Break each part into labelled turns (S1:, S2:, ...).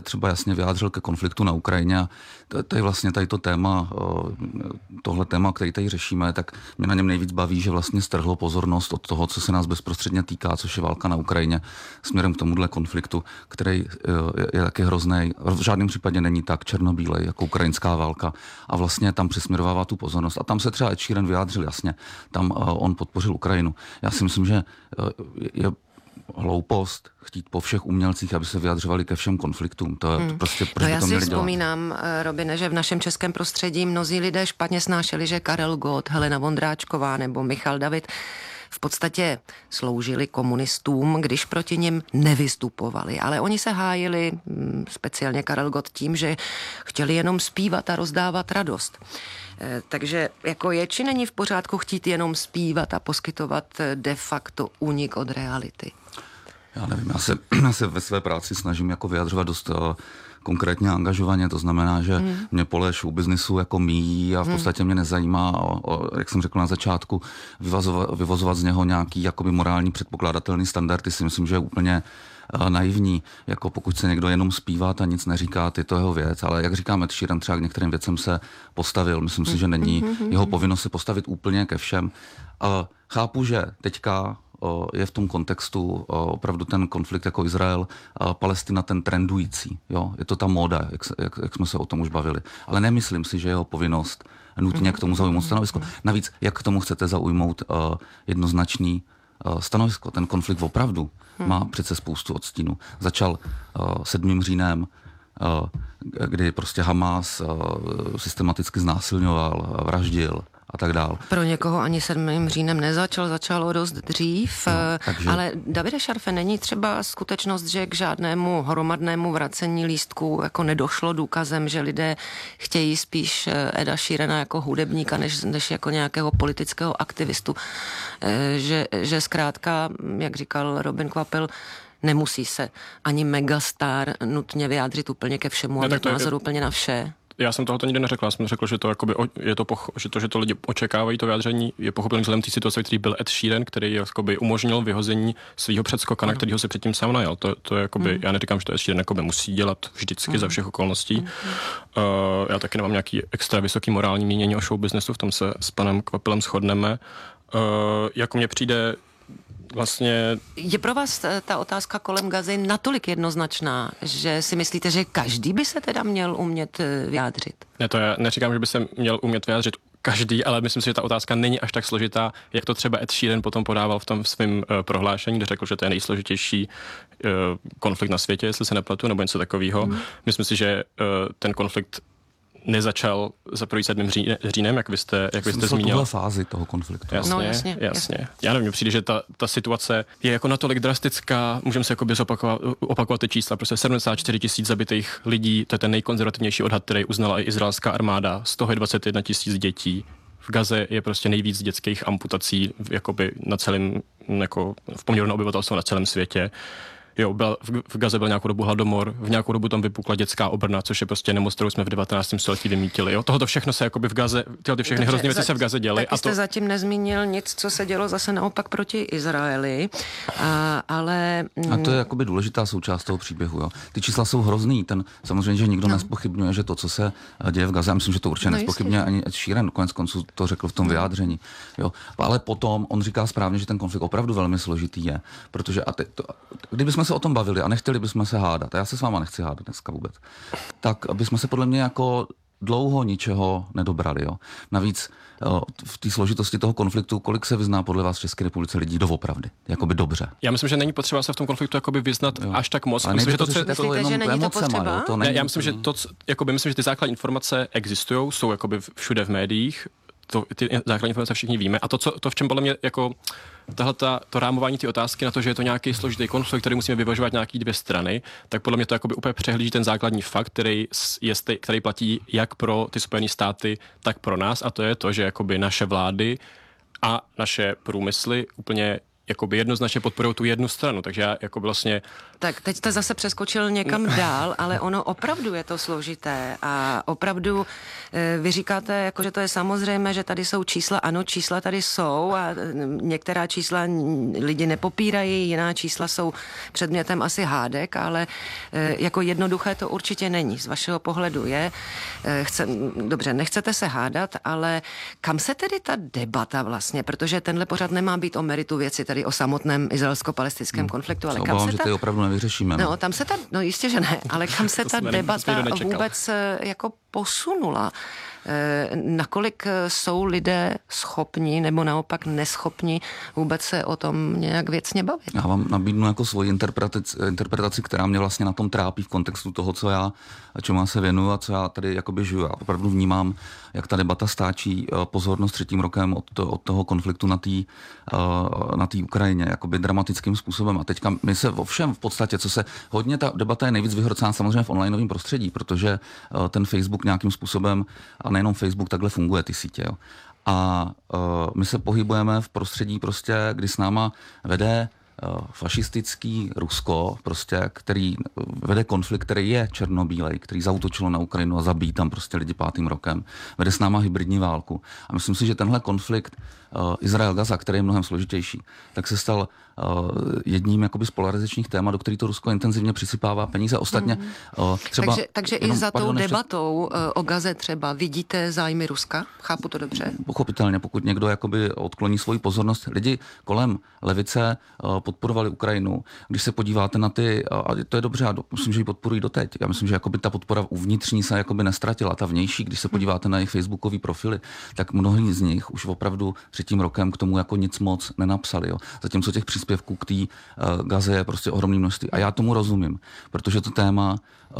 S1: třeba jasně vyjádřil ke konfliktu na Ukrajině a to je vlastně tady to téma, tohle téma, který tady řešíme, tak mě na něm nejvíc baví, že vlastně strhlo pozornost od toho, co se nás bezprostředně týká, což je válka na Ukrajině, směrem k tomuhle konfliktu, který je taky hrozný. V žádném případě není tak černobílej jako ukrajinská válka a vlastně tam přesměrovává tu pozornost. A tam se třeba Ed Sheeran vyjádřil jasně, tam on podpořil Ukrajinu. Já si myslím, že je hloupost chtít po všech umělcích, aby se vyjadřovali ke všem konfliktům. To prostě proč by
S2: já
S1: to
S2: si
S1: měli
S2: vzpomínám, Robine, že v našem českém prostředí mnozí lidé špatně snášeli, že Karel Gott, Helena Vondráčková nebo Michal David v podstatě sloužili komunistům, když proti nim nevystupovali. Ale oni se hájili, speciálně Karel Gott, tím, že chtěli jenom zpívat a rozdávat radost. Takže jako je či není v pořádku chtít jenom zpívat a poskytovat de facto únik od reality?
S1: Já nevím, já se ve své práci snažím jako vyjadřovat dost konkrétně angažovaně, to znamená, že mě pole show businessu jako míjí a v podstatě mě nezajímá, jak jsem řekl na začátku, vyvozovat z něho nějaký jakoby morální předpokládatelný standardy, si myslím, že je úplně naivní, jako pokud se někdo jenom zpívá a nic neříká, je to jeho věc, ale jak říkáme, Ed Sheeran třeba k některým věcem se postavil, myslím si, že není jeho povinnost se postavit úplně ke všem. Chápu, že teďka je v tom kontextu opravdu ten konflikt jako Izrael, Palestina ten trendující. Jo? Je to ta móda, jak jsme se o tom už bavili. Ale nemyslím si, že jeho povinnost nutně k tomu zaujmout stanovisko. Navíc, jak k tomu chcete zaujmout jednoznačný stanovisko. Ten konflikt opravdu má přece spoustu odstínů. Začal 7. říjnem, kdy prostě Hamas systematicky znásilňoval, vraždil a tak dál.
S2: Pro někoho ani 7. říjnem začalo dost dřív, ale Davide Šarfe, není třeba skutečnost, že k žádnému hromadnému vracení lístků jako nedošlo důkazem, že lidé chtějí spíš Eda Sheerana jako hudebníka, než jako nějakého politického aktivistu, že zkrátka, jak říkal Robin Kvapil, nemusí se ani megastar nutně vyjádřit úplně ke všemu a mít názor úplně na vše.
S3: Já jsem tohoto nikdy neřekl, já jsem řekl, že to jakoby že to lidi očekávají, to vyjádření je pochopitelně vzhledem té situace, který byl Ed Sheeran, který jakoby umožnil vyhození svého předskoka, na kterého se předtím sám najal. To je jakoby, já neříkám, že to Ed Sheeran jakoby musí dělat vždycky za všech okolností. Já taky nemám nějaký extra vysoký morální mínění o show businessu, v tom se s panem Kvapilem shodneme. Jako mně přijde vlastně... Je
S2: pro vás ta otázka kolem Gazy natolik jednoznačná, že si myslíte, že každý by se teda měl umět vyjádřit?
S3: Ne, to já neříkám, že by se měl umět vyjádřit každý, ale myslím si, že ta otázka není až tak složitá, jak to třeba Ed Sheeran potom podával v tom svém prohlášení, kde řekl, že to je nejsložitější konflikt na světě, jestli se nepletu, nebo něco takového. Myslím si, že ten konflikt nezačal za 7. říjnem, jak vy jste zmínil.
S1: Tuhle fázi toho konfliktu.
S3: Jasně. Já nevím, mně přijde, že ta situace je jako natolik drastická, můžeme se jakoby opakovat ty čísla, prostě 74 000 zabitých lidí, to je ten nejkonzervativnější odhad, který uznala i izraelská armáda, z toho je 21 000 dětí. V Gaze je prostě nejvíc dětských amputací jakoby na celém, jako v poměru na obyvatelstvo na celém světě. Jo, v Gaze byl nějakou dobu hladomor, v nějakou dobu tam vypukla dětská obrna, což je prostě nemoc, kterou jsme v 19. století vymítili. Jo, tohoto všechno se jakoby v Gaze, ty všechny hrozné věci se v Gaze děly.
S2: Taky jste zatím nezmínil nic, co se dělo zase naopak proti Izraeli, ale...
S1: A to je jakoby důležitá součást toho příběhu, jo. Ty čísla jsou hrozný, samozřejmě, že nikdo nespochybňuje, že to, co se děje v Gaze, já myslím, že to určitě nespochybňuje ani Ed Sheeran, konec konců to řekl v tom vyjádření, jo. Ale potom on říká správně, že ten konflikt opravdu velmi složitý je, protože kdybychom se o tom bavili a nechtěli bychom se hádat, a já se s váma nechci hádat dneska vůbec, tak bychom se podle mě jako dlouho ničeho nedobrali. Jo. Navíc v té složitosti toho konfliktu, kolik se vyzná podle vás v České republice lidí doopravdy, jakoby dobře?
S3: Já myslím, že není potřeba se v tom konfliktu jakoby vyznat až tak moc.
S1: Myslím, že není to potřeba?
S3: Já myslím, že myslím, že ty základní informace existují, jsou jakoby všude v médiích, ty základní informace všichni víme. A to v čem podle mě jako to rámování ty otázky na to, že je to nějaký složitý konflikt, který musíme vyvažovat nějaký dvě strany, tak podle mě to jakoby úplně přehlíží ten základní fakt, který platí jak pro ty Spojené státy, tak pro nás, a to je to, že jakoby naše vlády a naše průmysly úplně jakoby jednoznačně podporují tu jednu stranu, takže já jako vlastně...
S2: Tak teď jste zase přeskočil někam dál, ale ono opravdu je to složité a opravdu vy říkáte, jako, že to je samozřejmé, že tady jsou čísla, ano, čísla tady jsou a některá čísla lidi nepopírají, jiná čísla jsou předmětem asi hádek, ale jako jednoduché to určitě není. Z vašeho pohledu je, dobře, nechcete se hádat, ale kam se tedy ta debata vlastně, protože tenhle pořad nemá být o meritu věci, tedy o samotném izraelsko-palestinském konfliktu, ale kam se
S1: že to opravdu nevyřešíme.
S2: No, tam se no jistě, že ne, ale kam se ta debata vůbec jako posunula? Nakolik jsou lidé schopni nebo naopak neschopni vůbec se o tom nějak věcně bavit?
S1: Já vám nabídnu jako svoji interpretaci, která mě vlastně na tom trápí v kontextu toho, čemu já se věnuju a co já tady jakoby žiju. Já opravdu vnímám, jak ta debata stáčí pozornost třetím rokem od toho konfliktu na té Ukrajině, jakoby dramatickým způsobem. A teďka my se ovšem v podstatě, ta debata je nejvíc vyhrocená samozřejmě v onlineovém prostředí, protože ten Facebook nějakým způsobem, a nejenom Facebook, takhle funguje ty sítě. Jo. A my se pohybujeme v prostředí prostě, kdy s náma vede fašistický Rusko, prostě, který vede konflikt, který je černobílej, který zaútočilo na Ukrajinu a zabíjí tam prostě lidi 5. rokem. Vede s náma hybridní válku. A myslím si, že tenhle konflikt Izrael-Gaza, který je mnohem složitější, tak se stal jedním jakoby z polarizačních témat, do kterých to Rusko intenzivně přisypává peníze. Ostatně třeba...
S2: Takže i za tou debatou o Gaze třeba vidíte zájmy Ruska? Chápu to dobře?
S1: Pochopitelně, pokud někdo jakoby odkloní svoji pozornost. Lidi kolem levice podporovali Ukrajinu. Když se podíváte na ty, a to je dobře, a myslím, že ji podporují doteď. Já myslím, že jakoby ta podpora uvnitřní se jakoby nestratila. Ta vnější, když se podíváte na jejich facebookový profily, tak mnohí z nich už opravdu 3. rokem k tomu jako nic moc nenapsali. Jo. Zatímco těch příspěvků k té Gaze je prostě ohromné množství. A já tomu rozumím, protože to téma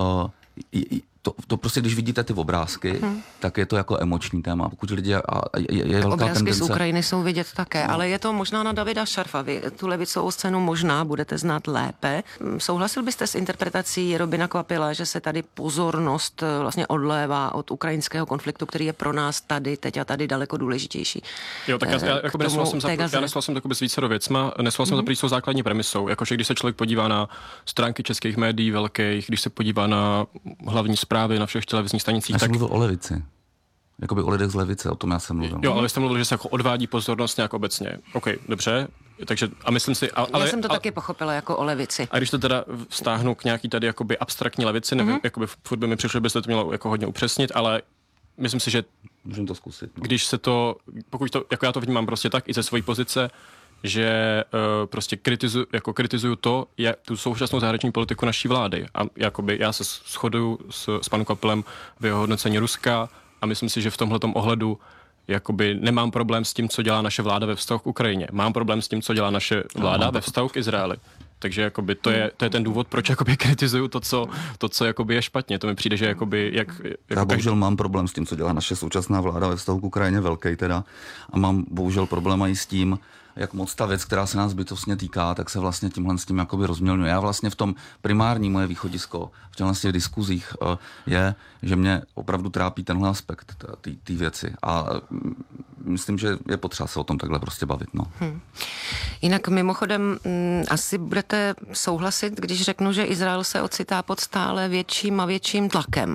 S1: to prostě, když vidíte ty obrázky, tak je to jako emoční téma. Pokud lidi je velká
S2: obrázky
S1: tendence...
S2: z Ukrajiny jsou vidět také, ale je to možná na Davida Šarfa. Vy tu levicovou scénu možná budete znát lépe. Souhlasil byste s interpretací Robina Kvapila, že se tady pozornost vlastně odlévá od ukrajinského konfliktu, který je pro nás tady, teď a tady daleko důležitější?
S3: Jo, tak já nesouhlasím s vícero věcma, nesouhlasím za první základní premisou. Jakože když se člověk podívá na stránky českých médií velkých, když se podívá na hlavní zprávy na všech televizních stanicích.
S1: Já jsem mluvil o levici. Jakoby o lidech z levice, o tom já jsem mluvil.
S3: Jo, ale vy jste mluvil, že se jako odvádí pozornost nějak obecně. OK, dobře. Takže, a myslím si...
S2: Já jsem to taky pochopila jako o levici.
S3: A když to teda vztáhnu k nějaký tady jakoby abstraktní levici, nevím, jakoby furt by mi přišlo, byste to mělo jako hodně upřesnit, ale myslím si, že...
S1: Můžeme to zkusit. No.
S3: Když se to, pokud to, jako já to vnímám prostě tak i ze své pozice, že prostě kritizuju to, je tu současnou zahraniční politiku naší vlády. A jakoby já se shoduju s panem Kvapilem v jeho hodnocení Ruska a myslím si, že v tomhletom ohledu jakoby nemám problém s tím, co dělá naše vláda ve vztahu k Ukrajině. Mám problém s tím, co dělá naše vláda ve vztahu k Izraeli. Takže jakoby to je ten důvod, proč jakoby kritizuju to, co jakoby je špatně. To mi přijde, že jakoby
S1: já bohužel mám problém s tím, co dělá naše současná vláda ve vztahu k Ukrajině, velký teda. A mám bohužel problém i s tím, jak moc ta věc, která se nás bytostně týká, tak se vlastně tímhle s tím jakoby rozmělňuje. Já vlastně v tom primární moje východisko v těchto diskuzích je, že mě opravdu trápí tenhle aspekt té věci. A myslím, že je potřeba se o tom takhle prostě bavit. No.
S2: Jinak mimochodem asi budete souhlasit, když řeknu, že Izrael se ocitá pod stále větším a větším tlakem.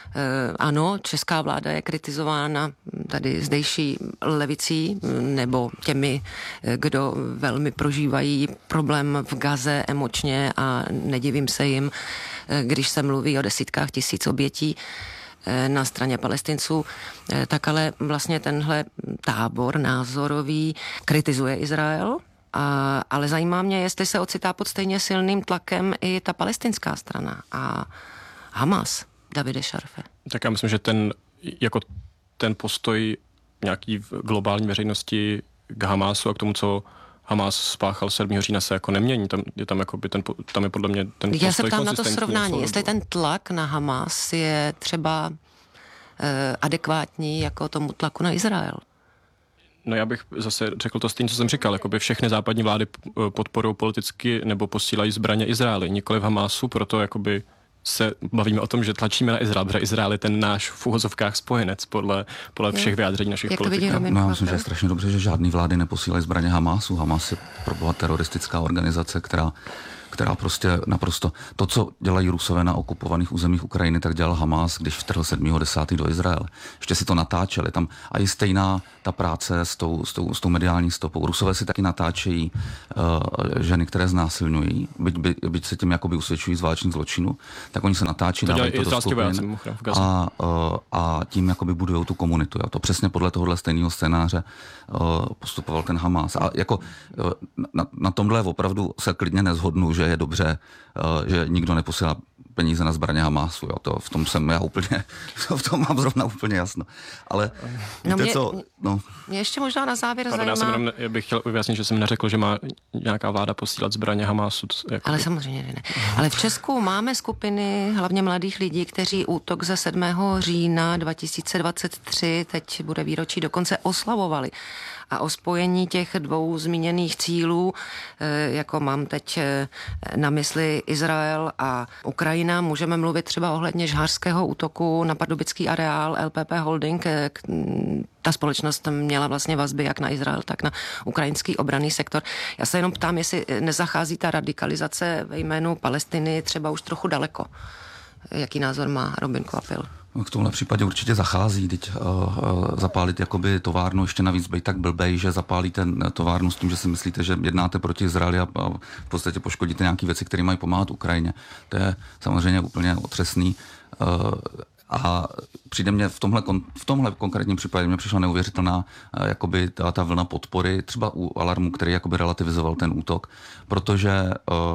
S2: Ano, česká vláda je kritizována tady zdejší levicí nebo těmi, kdo velmi prožívají problém v Gaze emočně a nedivím se jim, když se mluví o desítkách tisíc obětí na straně Palestinců, tak ale vlastně tenhle tábor názorový kritizuje Izrael, ale zajímá mě, jestli se ocitá pod stejně silným tlakem i ta palestinská strana a Hamas. Davide Šarfe.
S3: Tak já myslím, že ten postoj nějaký v globální veřejnosti k Hamásu a k tomu, co Hamás spáchal 7. října, se jako nemění. Tam je podle mě ten postoj.
S2: Já se ptám na to srovnání. Jestli ten tlak na Hamás je třeba adekvátní jako tomu tlaku na Izrael.
S3: No já bych zase řekl to stejně, co jsem říkal. Jakoby všechny západní vlády podporují politicky nebo posílají zbraně Izraeli, nikoli v Hamásu, proto jakoby se bavíme o tom, že tlačíme na Izrael, protože Izrael je ten náš v uvozovkách spojenec podle všech vyjádření našich politiků.
S1: Já myslím, že je strašně dobře, že žádný vlády neposílají zbraně Hamásu. Hamas je proboha teroristická organizace, která prostě naprosto to, co dělají Rusové na okupovaných územích Ukrajiny, tak dělal Hamas, když vtrhl 7.10. do Izraele. Ještě si to natáčeli tam a je stejná ta práce s tou mediální stopou. Rusové si taky natáčejí ženy, které znásilňují, byť se tím jakoby usvědčují z válečných zločinů, tak oni se natáčí, dávají to do skupin a tím jakoby budujou tu komunitu. Jo. To přesně podle tohohle stejného scénáře postupoval ten Hamas. A jako na tomhle opravdu se klidně nezhodnu, že je dobře, že nikdo neposílá peníze na zbraně Hamásu. Jo. To v tom jsem já úplně, v tom mám zrovna úplně jasno. Ale víte co?
S2: Mě ještě možná na závěr zajímá...
S3: Já bych chtěl ujasnit, že jsem neřekl, že má nějaká vláda posílat zbraně Hamásu.
S2: Ale samozřejmě ne. Ale v Česku máme skupiny, hlavně mladých lidí, kteří útok ze 7. října 2023, teď bude výročí, dokonce oslavovali. A o spojení těch dvou zmíněných cílů, jako mám teď na mysli Izrael a Ukrajina, můžeme mluvit třeba ohledně žhářského útoku na pardubický areál LPP Holding. Ta společnost měla vlastně vazby jak na Izrael, tak na ukrajinský obranný sektor. Já se jenom ptám, jestli nezachází ta radikalizace ve jménu Palestiny třeba už trochu daleko. Jaký názor má Robin Kvapil?
S1: V tomhle případě určitě zachází, teď zapálit jakoby továrnu, ještě navíc být tak blbej, že zapálíte továrnu s tím, že si myslíte, že jednáte proti Izraeli a v podstatě poškodíte nějaké věci, které mají pomáhat Ukrajině. To je samozřejmě úplně otřesný. A přijde mě v tomhle konkrétním případě mě přišla neuvěřitelná jakoby ta vlna podpory, třeba u Alarmu, který jakoby relativizoval ten útok, protože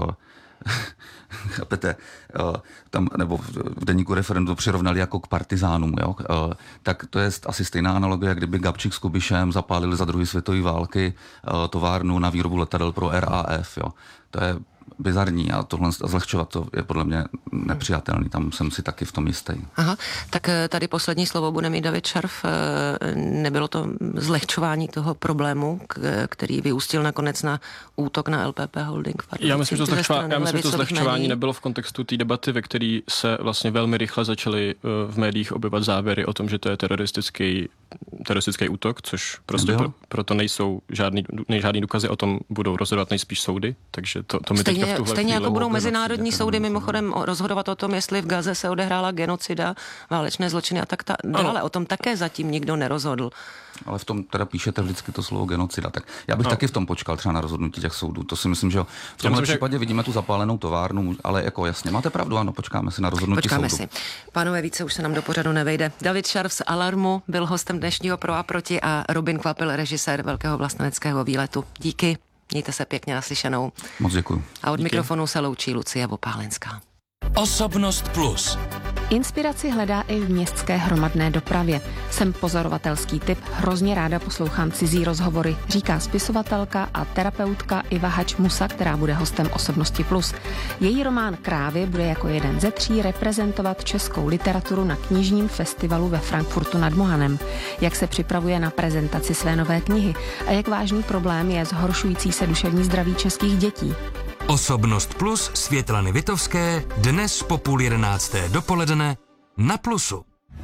S1: chápete, tam, nebo v deníku Referendum přirovnali jako k partizánům, jo? Tak to je asi stejná analogie, kdyby Gabčík s Kubišem zapálili za druhé světové války továrnu na výrobu letadel pro RAF. Jo? To je bizarní a tohle zlehčovat to je podle mě nepřijatelný. Tam jsem si taky v tom jistý.
S2: Aha, tak tady poslední slovo bude mít David Šarf. Nebylo to zlehčování toho problému, který vyústil nakonec na útok na LPP Holding?
S3: Já myslím, že to zlehčování nebylo v kontextu té debaty, ve které se vlastně velmi rychle začaly v médiích objevovat závěry o tom, že to je teroristický útok, což prostě proto nejsou žádný důkazy, o tom budou rozhodovat nejspíš soudy, takže to mi teďka v tuhle
S2: stejně jako budou mezinárodní soudy mimochodem rozhodovat o tom, jestli v Gaze se odehrála genocida, válečné zločiny a tak dále. O tom také zatím nikdo nerozhodl.
S1: Ale v tom teda píšete vždycky to slovo genocida. Tak já bych taky v tom počkal třeba na rozhodnutí těch soudů. To si myslím, že v tomhle případě vidíme tu zapálenou továrnu, ale jako jasně, máte pravdu, ano, počkáme si na rozhodnutí soudu.
S2: Počkáme si. Pánové, více už se nám do pořadu nevejde. David Šarf z Alarmu byl hostem dnešního Pro a proti a Robin Kvapil, režisér Velkého vlasteneckého výletu. Díky. Mějte se pěkně, naslyšenou.
S1: Moc děkuju.
S2: A od mikrofonu se loučí Lucie Vopálenská.
S4: Osobnost plus.
S5: Inspiraci hledá i v městské hromadné dopravě. Jsem pozorovatelský typ, hrozně ráda poslouchám cizí rozhovory, říká spisovatelka a terapeutka Iva Hač-Musa, která bude hostem Osobnosti plus. Její román Krávy bude jako jeden ze 3 reprezentovat českou literaturu na knižním festivalu ve Frankfurtu nad Mohanem. Jak se připravuje na prezentaci své nové knihy a jak vážný problém je zhoršující se duševní zdraví českých dětí.
S4: Osobnost plus Světlany Vitovské dnes po 10:30 dopoledne na Plusu.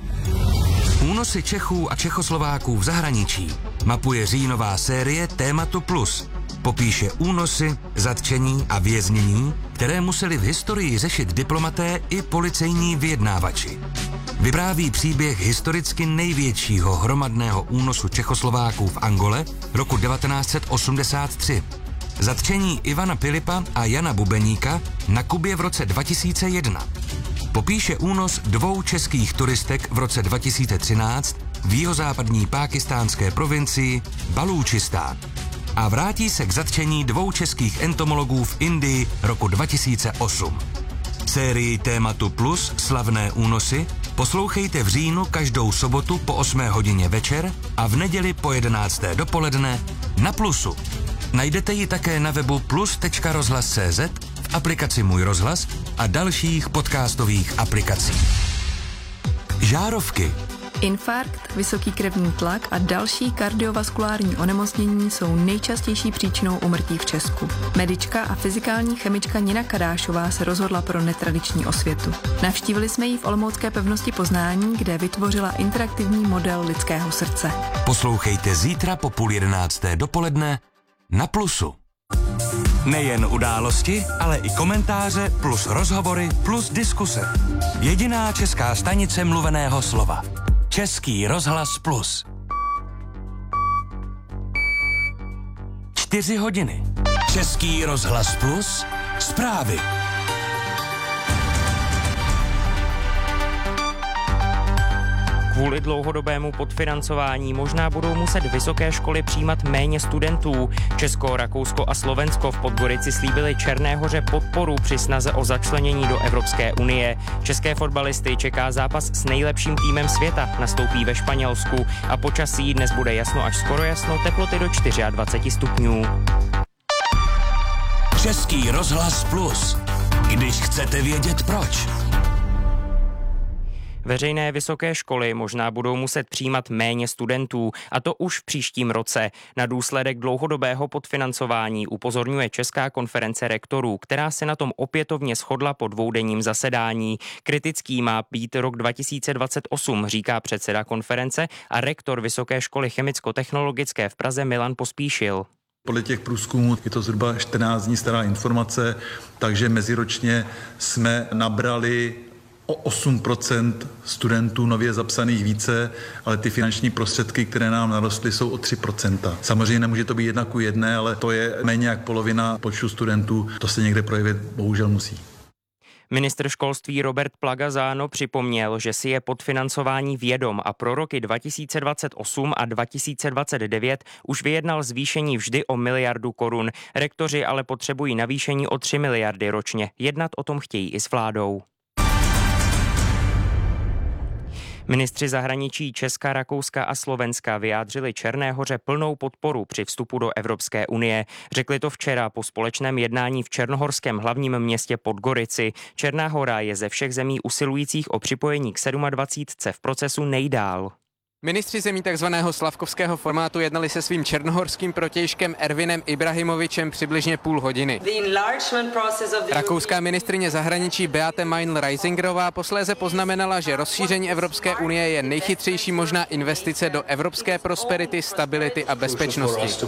S4: Únosy Čechů a Čechoslováků v zahraničí mapuje říjnová série Tématu Plus. Popíše únosy, zatčení a věznění, které museli v historii řešit diplomaté i policejní vyjednávači. Vypráví příběh historicky největšího hromadného únosu Čechoslováků v Angole roku 1983. Zatčení Ivana Pilipa a Jana Bubeníka na Kubě v roce 2001. Popíše únos 2 českých turistek v roce 2013 v jihozápadní pákistánské provincii Balúčistán. A vrátí se k zatčení 2 českých entomologů v Indii roku 2008. Sérii Tématu Plus Slavné únosy poslouchejte v říjnu každou sobotu po 8 hodině večer a v neděli po 11. dopoledne na Plusu. Najdete ji také na webu plus.rozhlas.cz, v aplikaci Můj rozhlas a dalších podcastových aplikacích. Žárovky.
S6: Infarkt, vysoký krevní tlak a další kardiovaskulární onemocnění jsou nejčastější příčinou úmrtí v Česku. Medička a fyzikální chemička Nina Kadášová se rozhodla pro netradiční osvětu. Navštívili jsme ji v olomoucké pevnosti Poznání, kde vytvořila interaktivní model lidského srdce.
S4: Poslouchejte zítra po 10:30 dopoledne na Plusu. Nejen události, ale i komentáře plus rozhovory plus diskuse. Jediná česká stanice mluveného slova. Český rozhlas Plus. 4 hodiny. Český rozhlas Plus. Zprávy.
S7: Kvůli dlouhodobému podfinancování možná budou muset vysoké školy přijímat méně studentů. Česko, Rakousko a Slovensko v Podgorici slíbili Černé Hoře podporu při snaze o začlenění do Evropské unie. České fotbalisty čeká zápas s nejlepším týmem světa, nastoupí ve Španělsku a počasí dnes bude jasno až skoro jasno, teploty do 24 stupňů.
S4: Český rozhlas Plus. Když chcete vědět proč.
S7: Veřejné vysoké školy možná budou muset přijímat méně studentů, a to už v příštím roce. Na důsledek dlouhodobého podfinancování upozorňuje Česká konference rektorů, která se na tom opětovně shodla po dvoudenním zasedání. Kritický má být rok 2028, říká předseda konference a rektor Vysoké školy chemicko-technologické v Praze Milan Pospíšil.
S8: Podle těch průzkumů je to zhruba 14 dní stará informace, takže meziročně jsme nabrali o 8% studentů nově zapsaných více, ale ty finanční prostředky, které nám narostly, jsou o 3%. Samozřejmě nemůže to být 1:1, ale to je méně jak polovina počtu studentů, to se někde projevit bohužel musí.
S7: Ministr školství Robert Plaga Záno připomněl, že si je podfinancování vědom a pro roky 2028 a 2029 už vyjednal zvýšení vždy o 1 miliardu korun. Rektoři ale potřebují navýšení o 3 miliardy ročně. Jednat o tom chtějí i s vládou. Ministři zahraničí Česka, Rakouska a Slovenska vyjádřili Černé Hoře plnou podporu při vstupu do Evropské unie. Řekli to včera po společném jednání v černohorském hlavním městě Podgorici. Černá Hora je ze všech zemí usilujících o připojení k 27 v procesu nejdál.
S9: Ministři zemí takzvaného slavkovského formátu jednali se svým černohorským protějškem Ervinem Ibrahimovičem přibližně půl hodiny. Rakouská ministryně zahraničí Beate Meinl-Reisingerová posléze poznamenala, že rozšíření Evropské unie je nejchytřejší možná investice do evropské prosperity, stability a bezpečnosti.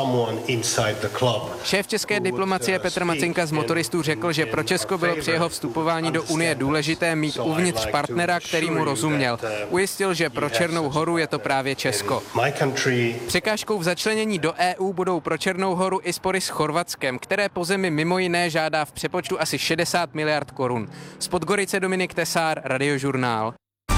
S9: Šéf české diplomacie Petr Macinka z Motoristů řekl, že pro Česko bylo při jeho vstupování do unie důležité mít uvnitř partnera, který mu rozuměl. Ujistil, že pro Černou Horu je to právě Česko. Překážkou v začlenění do EU budou pro Černou Horu i spory s Chorvatskem, které po zemi mimo jiné žádá v přepočtu asi 60 miliard korun. Z Podgorice Dominik Tesár, Radiožurnál.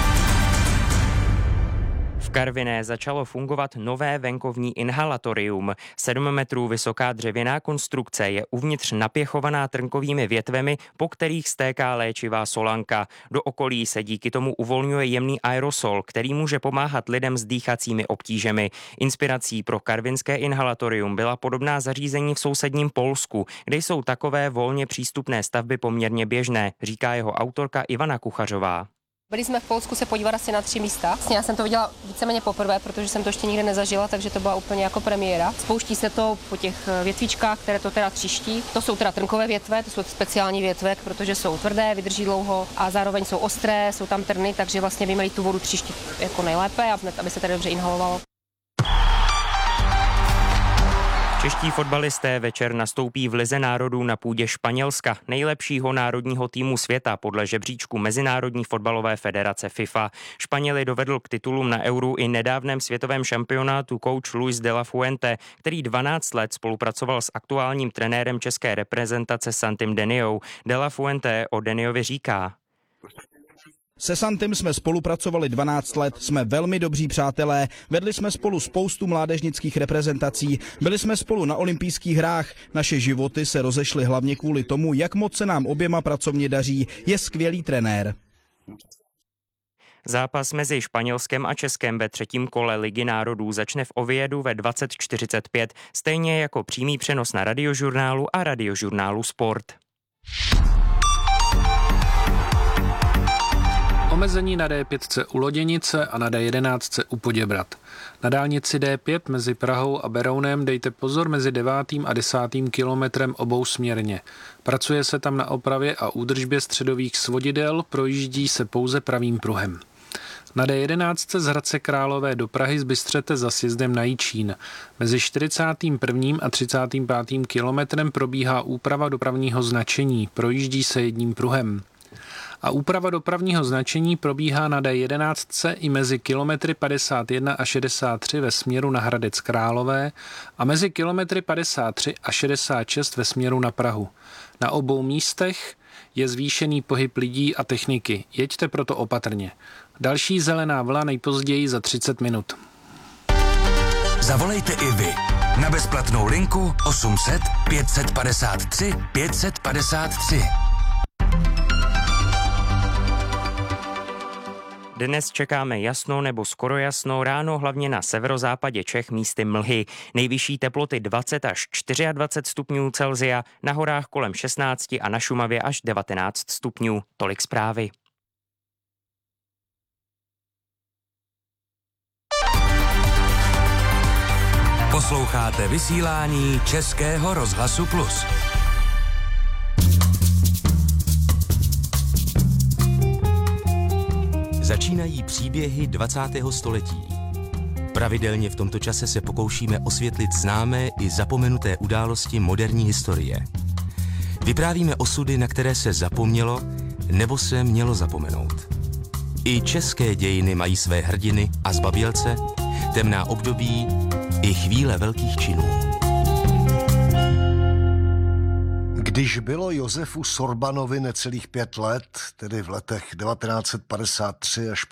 S7: V Karviné začalo fungovat nové venkovní inhalatorium. 7 metrů vysoká dřevěná konstrukce je uvnitř napěchovaná trnkovými větvemi, po kterých stéká léčivá solanka. Do okolí se díky tomu uvolňuje jemný aerosol, který může pomáhat lidem s dýchacími obtížemi. Inspirací pro karvinské inhalatorium byla podobná zařízení v sousedním Polsku, kde jsou takové volně přístupné stavby poměrně běžné, říká jeho autorka Ivana Kuchařová.
S10: Byli jsme v Polsku se podívat asi na 3 místa. Já jsem to viděla víceméně poprvé, protože jsem to ještě nikdy nezažila, takže to byla úplně jako premiéra. Spouští se to po těch větvičkách, které to teda třiští. To jsou teda trnkové větve, to jsou speciální větve, protože jsou tvrdé, vydrží dlouho a zároveň jsou ostré, jsou tam trny, takže vlastně by měli tu vodu tříštit jako nejlépe, aby se tady dobře inhalovalo.
S7: Čeští fotbalisté večer nastoupí v Lize národů na půdě Španělska, nejlepšího národního týmu světa podle žebříčku Mezinárodní fotbalové federace FIFA. Španěli dovedl k titulům na Euru i nedávném světovém šampionátu coach Luis de la Fuente, který 12 let spolupracoval s aktuálním trenérem české reprezentace Santim Deniou. De la Fuente o Deniovi říká:
S11: Se Santem jsme spolupracovali 12 let, jsme velmi dobří přátelé, vedli jsme spolu spoustu mládežnických reprezentací, byli jsme spolu na olympijských hrách, naše životy se rozešly hlavně kvůli tomu, jak moc se nám oběma pracovně daří, je skvělý trenér.
S7: Zápas mezi Španělskem a Českem ve 3. kole Ligy národů začne v Oviedu ve 20:45, stejně jako přímý přenos na Radiožurnálu a Radiožurnálu Sport.
S12: Omezení na D5 u Loděnice a na D11 u Poděbrad. Na dálnici D5 mezi Prahou a Berounem dejte pozor mezi 9. a 10. kilometrem obousměrně. Pracuje se tam na opravě a údržbě středových svodidel, projíždí se pouze pravým pruhem. Na D11 z Hradce Králové do Prahy z Bystřete za sjezdem na Jičín. Mezi 41. a 35. kilometrem probíhá úprava dopravního značení, projíždí se jedním pruhem. A úprava dopravního značení probíhá na D11 i mezi kilometry 51 a 63 ve směru na Hradec Králové a mezi kilometry 53 a 66 ve směru na Prahu. Na obou místech je zvýšený pohyb lidí a techniky. Jeďte proto opatrně. Další zelená vlna nejpozději za 30 minut.
S4: Zavolejte i vy na bezplatnou linku 800 553 553.
S7: Dnes čekáme jasno nebo skoro jasno, ráno hlavně na severozápadě Čech místy mlhy. Nejvyšší teploty 20 až 24 stupňů Celsia, na horách kolem 16 a na Šumavě až 19 stupňů. Tolik zprávy.
S4: Posloucháte vysílání Českého rozhlasu Plus.
S13: Začínají příběhy 20. století. Pravidelně v tomto čase se pokoušíme osvětlit známé i zapomenuté události moderní historie. Vyprávíme osudy, na které se zapomnělo nebo se mělo zapomenout. I české dějiny mají své hrdiny a zbabělce, temná období i chvíle velkých činů.
S14: Když bylo Josefu Sorbanovi necelých 5 let, tedy v letech 1953 až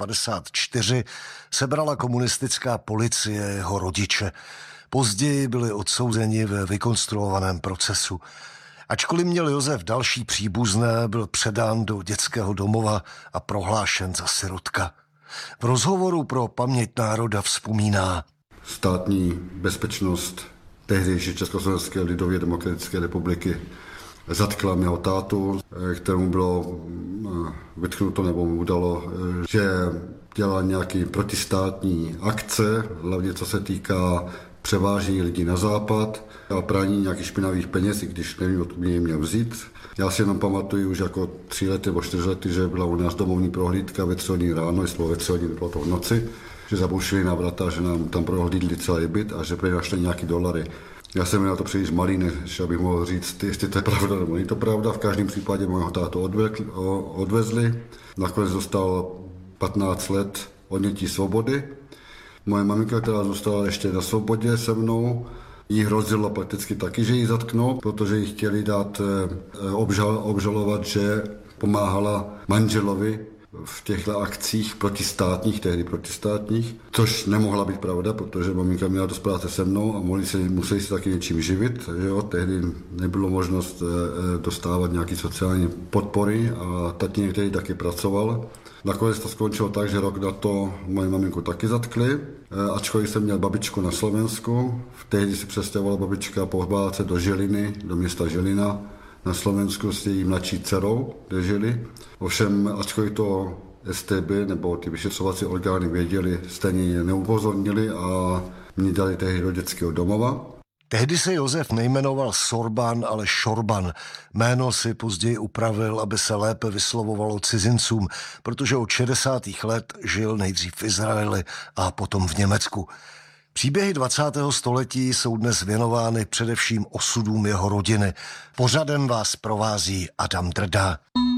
S14: 54, sebrala komunistická policie jeho rodiče. Později byli odsouzeni ve vykonstruovaném procesu. Ačkoliv měl Josef další příbuzné, byl předán do dětského domova a prohlášen za sirotka. V rozhovoru pro Paměť národa vzpomíná:
S15: Státní bezpečnost tehdejší Československé lidově demokratické republiky zatkla mého tátu, kterému bylo vytknuto nebo mu udalo, že dělá nějaké protistátní akce, hlavně co se týká převážení lidí na západ a praní nějakých špinavých peněz, i když nevím, odkud mě měl vzít. Já si jenom pamatuju už jako 3 lety nebo 4 lety, že byla u nás domovní prohlídka ve 3 hodin ráno, jestli bylo ve 3 hodin, bylo to v noci, že zaboušili na vrata, že nám tam prohlídli celý byt a že prý našli nějaký dolary. Já jsem na to příliš malý, než abych mohl říct, jestli to je pravda nebo není to pravda. V každém případě mého tátu odvezli. Nakonec dostal 15 let odnětí svobody. Moje maminka, která zůstala ještě na svobodě se mnou, jí hrozilo prakticky taky, že ji zatknou, protože jí chtěli dát obžalovat, že pomáhala manželovi v těchto akcích protistátních, tehdy protistátních, což nemohla být pravda, protože maminka měla dost práce se mnou a museli se taky něčím živit. Že jo? Tehdy nebylo možnost dostávat nějaké sociální podpory a tatínek, který taky pracoval. Nakonec to skončilo tak, že rok na to moji maminku taky zatkli, ačkoliv jsem měl babičku na Slovensku. Tehdy si přestěhovala babička po válce do Žiliny, do města Žilina, na Slovensku s její mladší dcerou, kde žili. Ovšem, ačkoliv to STB nebo ty vyšetřovací orgány věděli, stejně neupozornili a mě dali tehdy do dětského domova.
S14: Tehdy se Josef nejmenoval Sorban, ale Šorban. Jméno si později upravil, aby se lépe vyslovovalo cizincům, protože od 60. let žil nejdřív v Izraeli a potom v Německu. Příběhy 20. století jsou dnes věnovány především osudům jeho rodiny. Pořadem vás provází Adam Drda.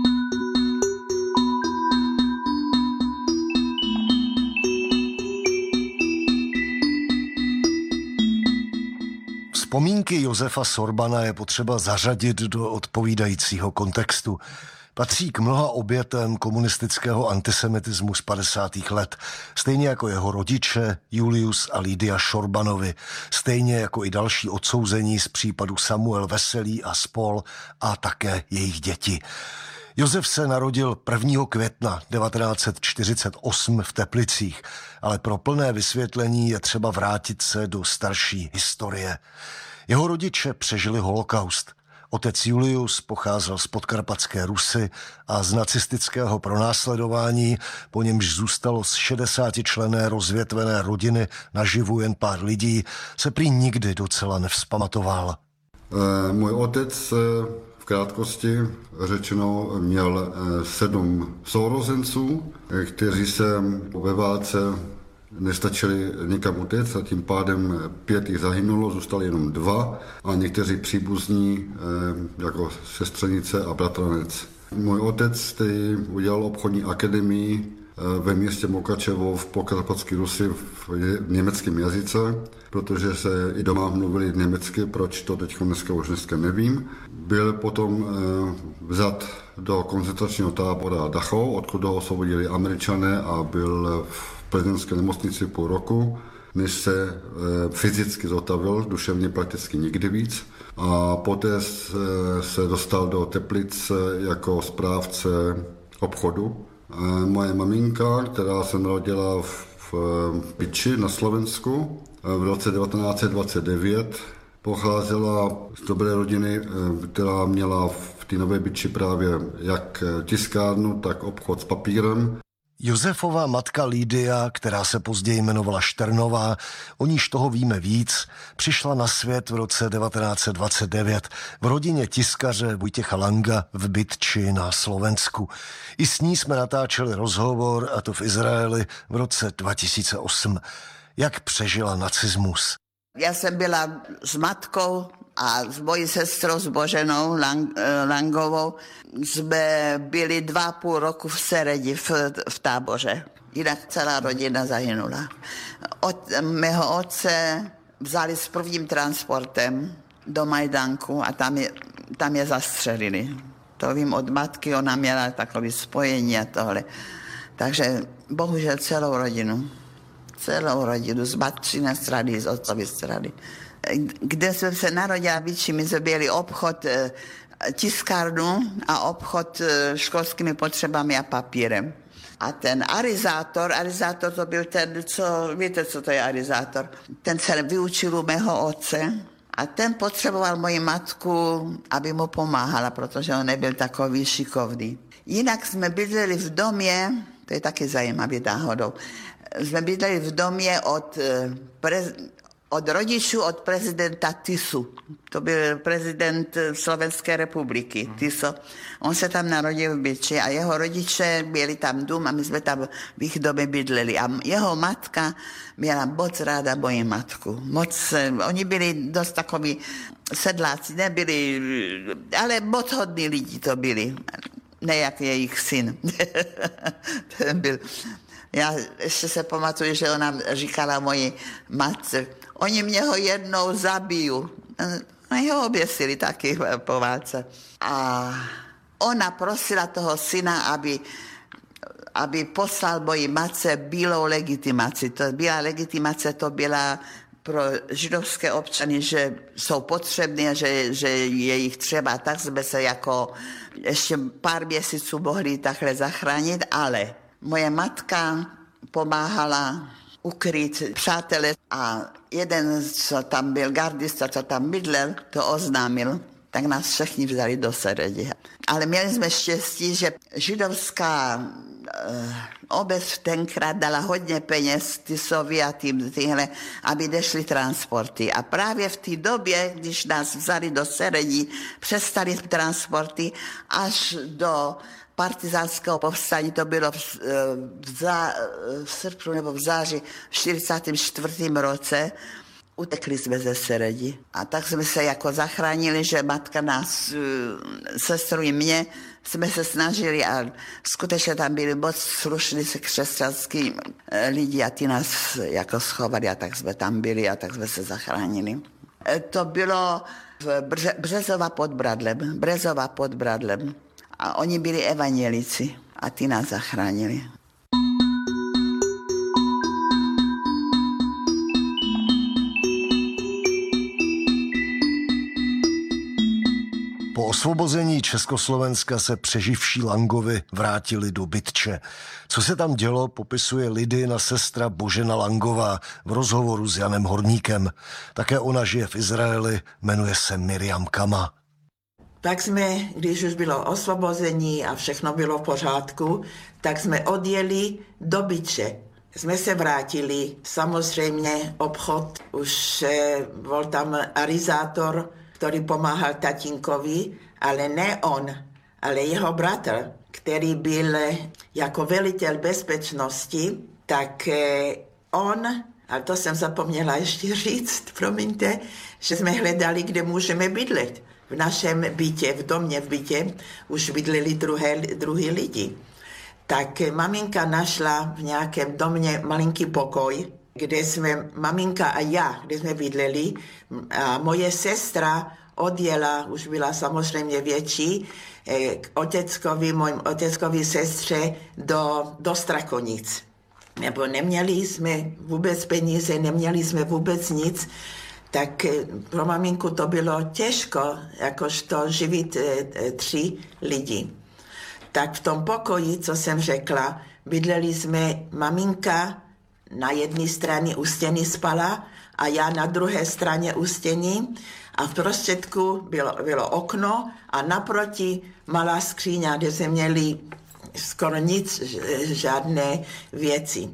S14: Vzpomínky Josefa Sorbana je potřeba zařadit do odpovídajícího kontextu. Patří k mnoha obětem komunistického antisemitismu z 50. let, stejně jako jeho rodiče Julius a Lídia Šorbanovi, stejně jako i další odsouzení z případu Samuel Veselý a spol a také jejich děti. Josef se narodil 1. května 1948 v Teplicích, ale pro plné vysvětlení je třeba vrátit se do starší historie. Jeho rodiče přežili holokaust. Otec Julius pocházel z podkarpatské Rusy a z nacistického pronásledování, po němž zůstalo z 60členné rozvětvené rodiny naživu jen pár lidí, se prý nikdy docela nevzpamatoval.
S15: Můj otec v krátkosti řečeno měl 7 sourozenců, kteří se ve válce nestačili nikam utéct a tím pádem 5 jich zahynulo, zůstali jenom 2 a někteří příbuzní jako sestřenice a bratranec. Můj otec udělal obchodní akademii ve městě Mokačevo v Podkarpatské Rusi v německém jazyce, protože se i doma mluvili německy, proč to dneska nevím. Byl potom vzat do koncentračního tábora Dachau, odkud ho osvobodili Američané a byl v prezidentské nemocnici půl roku, než se fyzicky zotavil, duševně prakticky nikdy víc. A poté se dostal do Teplic jako správce obchodu. Moje maminka, která se narodila v Piči na Slovensku v roce 1929, pocházela z dobré rodiny, která měla v té Nové Byči právě jak tiskárnu, tak obchod s papírem.
S14: Josefova matka Lídia, která se později jmenovala Šternová, o níž toho víme víc, přišla na svět v roce 1929 v rodině tiskaře Vojtěcha Langa v Bytči na Slovensku. I s ní jsme natáčeli rozhovor, a to v Izraeli v roce 2008. Jak přežila nacismus?
S16: Já jsem byla s matkou a s mojí sestrou, s Boženou Langovou, jsme byli 2,5 roku v Seredi v táboře. Jinak celá rodina zahynula. Od mého otce vzali s prvním transportem do Majdanku a tam je zastřelili. To vím od matky, ona měla takové spojení a tohle. Takže bohužel celou rodinu z matčiny strany, z otcovy strany. Kde jsem se narodila, my jsme byli obchod tiskárnu a obchod školskými potřebami a papírem. A ten arizátor to byl ten, víte, co to je arizátor? Ten se vyučil u mého otce a ten potřeboval moji matku, aby mu pomáhala, protože on nebyl takový šikovný. Jinak jsme bydleli v domě, to je taky zajímavý náhodou, jsme bydleli v domě od rodičů, od prezidenta Tisu. To byl prezident Slovenské republiky, Tiso. On se tam narodil v Byči a jeho rodiče měli tam dům a my jsme tam v jejich domě bydleli. A jeho matka měla moc ráda moji matku. Oni byli dost takoví sedláci, nebyli, ale moc hodní lidi to byli. Ne jak jejich syn. Ten byl. Já ještě se pamatuju, že ona říkala moji matce, oni mě ho jednou zabijou. No ho oběsili taky po válce. A ona prosila toho syna, aby poslal moji matce bílou legitimaci. Bílá legitimace to byla pro židovské občany, že jsou potřební a že je jich třeba. Tak jsme se jako ještě pár měsíců mohli takhle zachránit, ale moje matka pomáhala ukryt přátele a jeden, co tam byl gardista, co tam bydlel, to oznámil, tak nás všichni vzali do Seredi. Ale měli jsme štěstí, že židovská obec tenkrát dala hodně peněz Tisovi a tyhle, aby nešly transporty. A právě v té době, když nás vzali do Seredi, přestali transporty až do partizánského povstání, to bylo v srpnu nebo v září v 44. roce, utekli jsme ze Seredi. A tak jsme se jako zachránili, že matka nás, sestru i mě, jsme se snažili a skutečně tam byli moc slušní se křesťanský lidi a ty nás jako schovali a tak jsme tam byli a tak jsme se zachránili. To bylo v Brezova pod Bradlem. A oni byli evanjelici a ty nás zachránili.
S14: Po osvobození Československa se přeživší Langovi vrátili do Bytče. Co se tam dělo, popisuje Lidina sestra Božena Langová v rozhovoru s Janem Horníkem. Také ona žije v Izraeli, jmenuje se Miriam Kama.
S16: Tak jsme, když už bylo osvobození a všechno bylo v pořádku, tak jsme odjeli do Byče. Jsme se vrátili, samozřejmě obchod, už byl tam arizátor, který pomáhal tatínkovi, ale ne on, ale jeho bratr, který byl jako velitel bezpečnosti, tak on, ale to jsem zapomněla ještě říct, promiňte, že jsme hledali, kde můžeme bydlet. V našem bytě, v domě v bytě, už bydleli druhý lidi. Tak maminka našla v nějakém domě malinký pokoj, kde jsme, maminka a já, kde jsme bydleli, a moje sestra odjela, už byla samozřejmě větší, k mojim oteckovi sestře do Strakonic. Nebo neměli jsme vůbec peníze, neměli jsme vůbec nic, tak pro maminku to bylo těžko, jakožto živit 3 lidi. Tak v tom pokoji, co jsem řekla, bydleli jsme, maminka na jedné straně u stěny spala a já na druhé straně u stěny a v prostředku bylo okno a naproti malá skříňa, kde jsme měli skoro nic, žádné věci.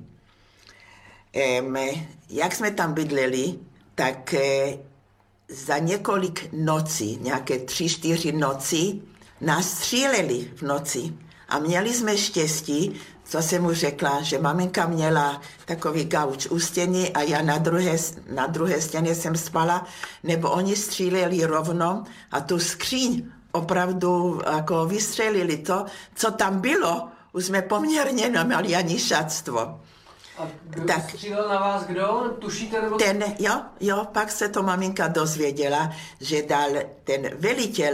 S16: Jak jsme tam bydleli, tak za několik nocí, nějaké 3-4 noci, nás stříleli v noci. A měli jsme štěstí, co jsem mu řekla, že maminka měla takový gauč u stěny a já na druhé stěně jsem spala, nebo oni stříleli rovno a tu skříň opravdu jako vystřelili to, co tam bylo, už jsme poměrně neměli ani šatstvo.
S17: A střílel na vás kdo? Tušíte? Nebo...
S16: Jo, pak se to maminka dozvěděla, že dal ten velitel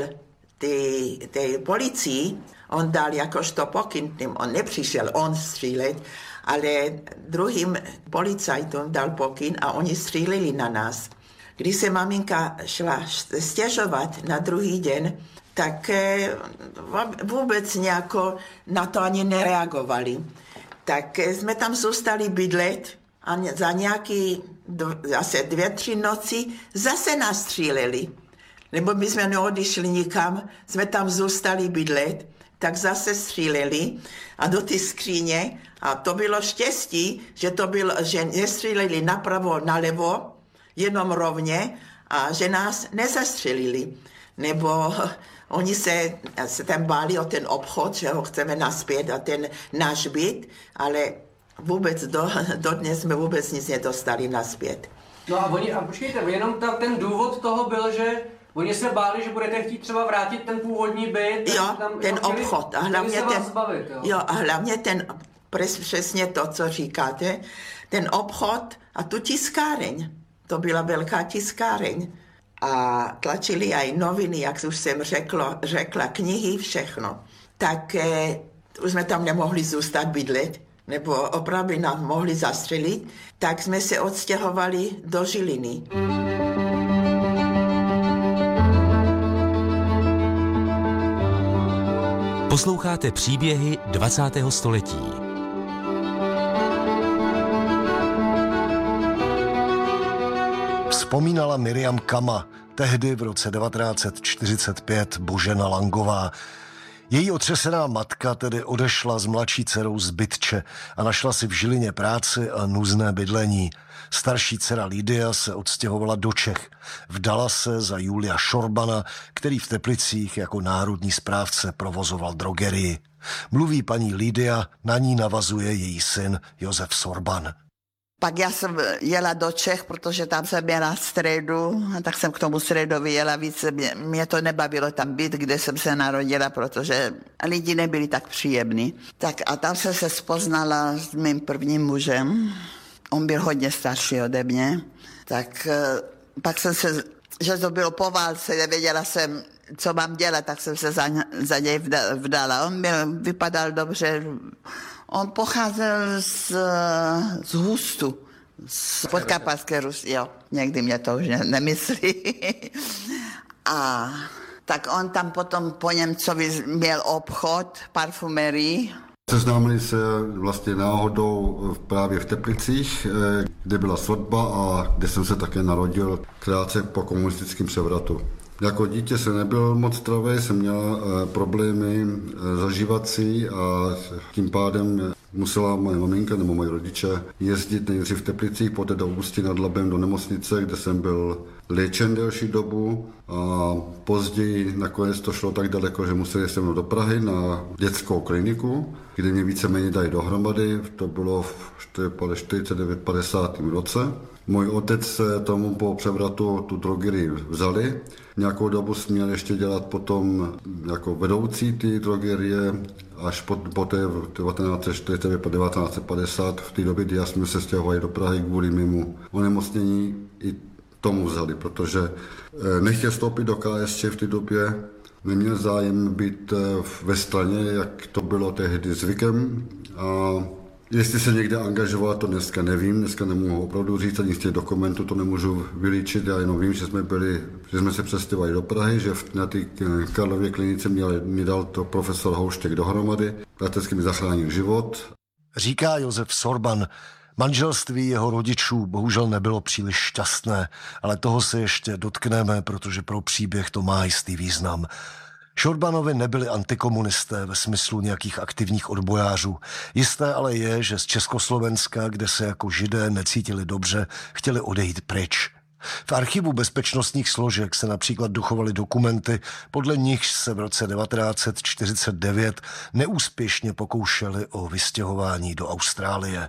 S16: té policii, on dal jakožto pokyn, on nepřišel on střílet, ale druhým policajtům dal pokyn a oni stříleli na nás. Když se maminka šla stěžovat na druhý den, tak vůbec nějako na to ani nereagovali. Tak jsme tam zůstali bydlet a za nějaký zase 2-3 noci zase nás stříleli. Nebo my jsme neodišli nikam, jsme tam zůstali bydlet, tak zase stříleli a do ty skříně a to bylo štěstí, že nestříleli napravo, nalevo, jenom rovně a že nás nezastřelili. Nebo oni se tam báli o ten obchod, že ho chceme naspět a ten náš byt, ale vůbec dodnes jsme vůbec nic nedostali naspět.
S17: No a počkejte, jenom ten důvod toho byl, že oni se báli, že budete chtít třeba vrátit ten původní byt.
S16: Jo, ten obchod. A hlavně přesně to, co říkáte, ten obchod a tu tiskáreň. To byla velká tiskáreň. A tlačili aj noviny, jak už jsem řekla, knihy, všechno. Tak už jsme tam nemohli zůstat bydlet, nebo opravdu nám mohli zastřelit, tak jsme se odstěhovali do Žiliny.
S13: Posloucháte příběhy 20. století.
S14: Vzpomínala Miriam Kama, tehdy v roce 1945 Božena Langová. Její otřesená matka tedy odešla s mladší dcerou z Bytče a našla si v Žilině práci a nuzné bydlení. Starší dcera Lídia se odstěhovala do Čech. Vdala se za Julia Šorbana, který v Teplicích jako národní správce provozoval drogerii. Mluví paní Lídia, na ní navazuje její syn Josef Sorban.
S16: Pak já jsem jela do Čech, protože tam jsem měla středu, tak jsem k tomu středovi jela víc. Mě to nebavilo tam být, kde jsem se narodila, protože lidi nebyli tak příjemní. Tak a tam jsem se spoznala s mým prvním mužem. On byl hodně starší ode mě. Tak pak jsem se, že to bylo po válce, nevěděla jsem, co mám dělat, tak jsem se za něj vdala. On vypadal dobře. On pocházel z Hustu, z Podkarpatské Rusy, jo. Někdy mě to už nemyslí. A tak on tam potom po Němcovi měl obchod, parfumerii.
S15: Seznámili se vlastně náhodou právě v Teplicích, kde byla svatba a kde jsem se také narodil krátce po komunistickém převratu. Jako dítě jsem nebyl moc zdravý, jsem měl problémy zažívací a tím pádem musela moje maminka nebo moji rodiče jezdit nejdřív v Teplicích, poté do Ústí nad Labem do nemocnice, kde jsem byl léčen delší dobu a později nakonec to šlo tak daleko, že museli se mnou do Prahy na dětskou kliniku, kde mě víceméně dají dohromady, to bylo v 49-50. roce. Můj otec tomu po převratu tu drogerii vzali. Nějakou dobu jsem měl ještě dělat potom jako vedoucí ty drogerie, až poté v 1949-1950, v té době, kdy jsme se stěhovali do Prahy kvůli mému onemocnění, i tomu vzali, protože nechtěl vstoupit do KSČ v té době, neměl zájem být ve straně, jak to bylo tehdy zvykem. A jestli se někde angažoval, to dneska nevím, dneska nemohu opravdu říct, ani z těch dokumentů to nemůžu vylíčit, já jenom vím, že jsme se přestěhovali do Prahy, že na té Karlově klinice mě dal to profesor Houštěk dohromady, letecky mi zachránil život.
S14: Říká Josef Sorban. Manželství jeho rodičů bohužel nebylo příliš šťastné, ale toho se ještě dotkneme, protože pro příběh to má jistý význam. Šorbanovi nebyli antikomunisté ve smyslu nějakých aktivních odbojářů. Jisté ale je, že z Československa, kde se jako Židé necítili dobře, chtěli odejít pryč. V archivu bezpečnostních složek se například dochovaly dokumenty, podle nichž se v roce 1949 neúspěšně pokoušeli o vystěhování do Austrálie.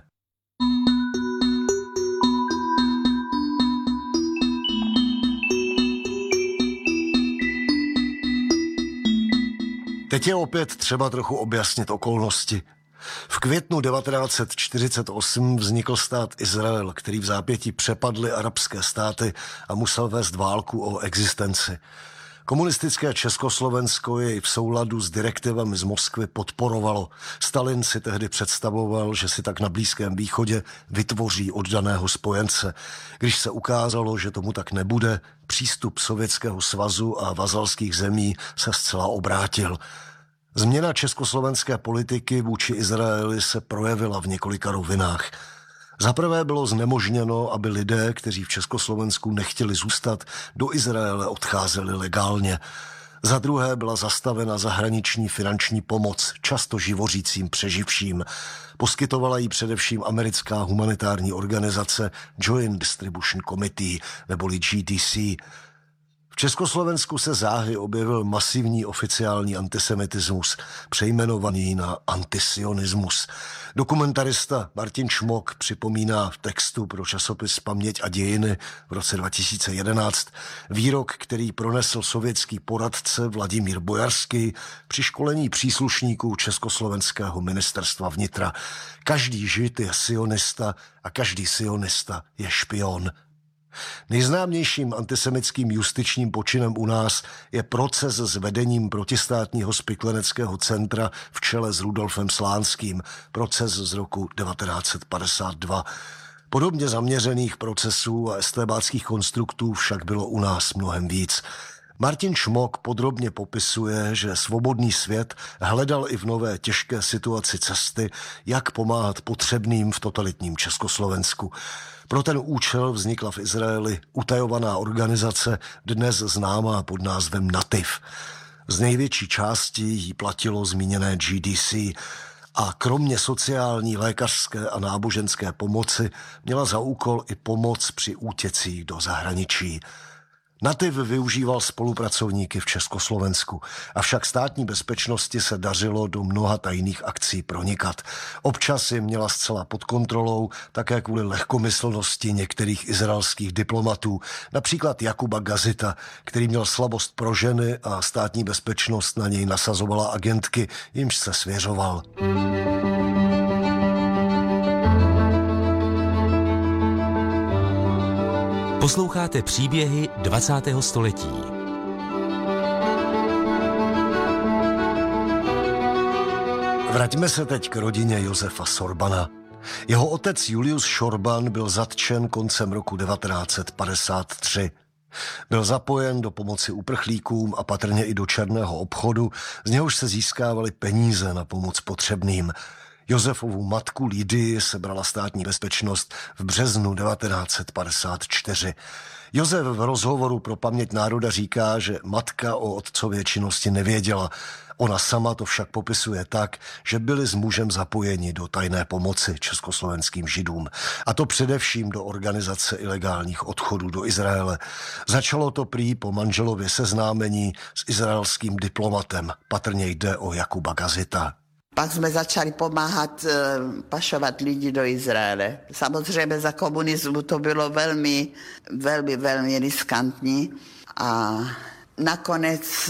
S14: Teď je opět třeba trochu objasnit okolnosti. V květnu 1948 vznikl stát Izrael, který v zápětí přepadly arabské státy a musel vést válku o existenci. Komunistické Československo jej v souladu s direktivami z Moskvy podporovalo. Stalin si tehdy představoval, že si tak na Blízkém východě vytvoří oddaného spojence. Když se ukázalo, že tomu tak nebude, přístup Sovětského svazu a vazalských zemí se zcela obrátil. Změna československé politiky vůči Izraeli se projevila v několika rovinách. Za prvé bylo znemožněno, aby lidé, kteří v Československu nechtěli zůstat, do Izraele odcházeli legálně. Za druhé byla zastavena zahraniční finanční pomoc, často živořícím přeživším. Poskytovala ji především americká humanitární organizace Joint Distribution Committee, neboli GDC. V Československu se záhy objevil masivní oficiální antisemitismus, přejmenovaný na antisionismus. Dokumentarista Martin Šmok připomíná v textu pro časopis Paměť a dějiny v roce 2011 výrok, který pronesl sovětský poradce Vladimír Bojarský při školení příslušníků Československého ministerstva vnitra. Každý Žid je sionista a každý sionista je špion. Nejznámějším antisemickým justičním počinem u nás je proces s vedením protistátního spikleneckého centra v čele s Rudolfem Slánským, proces z roku 1952. Podobně zaměřených procesů a estébáckých konstruktů však bylo u nás mnohem víc. Martin Šmok podrobně popisuje, že svobodný svět hledal i v nové těžké situaci cesty, jak pomáhat potřebným v totalitním Československu. Pro ten účel vznikla v Izraeli utajovaná organizace, dnes známá pod názvem Nativ. Z největší části jí platilo zmíněné GDC a kromě sociální, lékařské a náboženské pomoci měla za úkol i pomoc při útěcích do zahraničí. Nativ využíval spolupracovníky v Československu, avšak státní bezpečnosti se dařilo do mnoha tajných akcí pronikat. Občas je měla zcela pod kontrolou, také kvůli lehkomyslnosti některých izraelských diplomatů, například Jakuba Gazita, který měl slabost pro ženy a státní bezpečnost na něj nasazovala agentky, jimž se svěřoval.
S13: Posloucháte příběhy 20. století.
S14: Vraťme se teď k rodině Josefa Sorbana. Jeho otec Julius Šorban byl zatčen koncem roku 1953. Byl zapojen do pomoci uprchlíkům a patrně i do černého obchodu, z něhož se získávaly peníze na pomoc potřebným. Josefovu matku Lidii sebrala státní bezpečnost v březnu 1954. Josef v rozhovoru pro Paměť národa říká, že matka o otcově činnosti nevěděla. Ona sama to však popisuje tak, že byli s mužem zapojeni do tajné pomoci československým židům. A to především do organizace ilegálních odchodů do Izraele. Začalo to prý po manželově seznámení s izraelským diplomatem. Patrně jde o Jakuba Gazita.
S16: Pak jsme začali pomáhat pašovat lidi do Izraele. Samozřejmě za komunismu to bylo velmi, velmi, velmi riskantní. A nakonec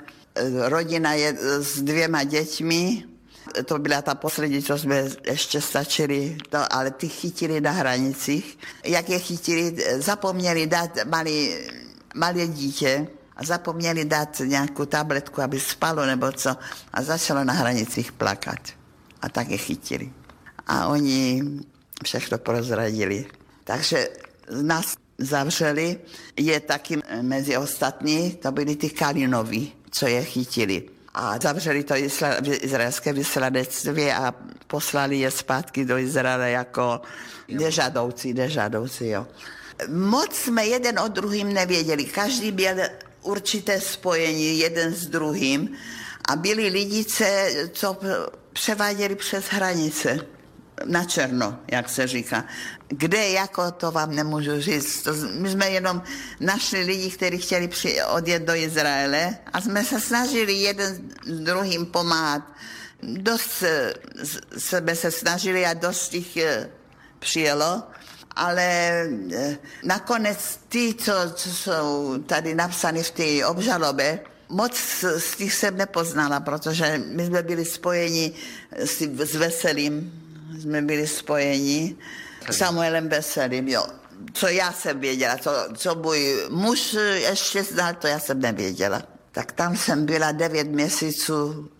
S16: rodina je s 2 dětmi. To byla ta poslední, co jsme ještě stačili, ale ty chytili na hranicích. Jak je chytili, zapomněli dát malé dítě a zapomněli dát nějakou tabletku, aby spalo nebo co. A začalo na hranicích plakat. A tak je chytili. A oni všechno prozradili. Takže nás zavřeli. Je taky mezi ostatní, to byli ty Kalinovi, co je chytili. A zavřeli to izraelské vyslanectví a poslali je zpátky do Izraele jako nežadoucí, jo. Moc jsme jeden o druhým nevěděli. Každý měl určité spojení jeden s druhým a byli lidi, co převáděli přes hranice na černo, jak se říká. Kde, jako, to vám nemůžu říct. My jsme jenom našli lidi, kteří chtěli odjet do Izraele a jsme se snažili jeden s druhým pomáhat. Dost jsme se snažili a dost jich přijelo, ale nakonec ty, co jsou tady napsány v té obžalobě, moc z těch jsem nepoznala, protože my jsme byli spojeni s Veselým, jsme byli spojeni Samuelem Veselým, jo. Co já jsem věděla, co můj muž ještě znal, to já jsem nevěděla. Tak tam jsem byla 9 měsíců,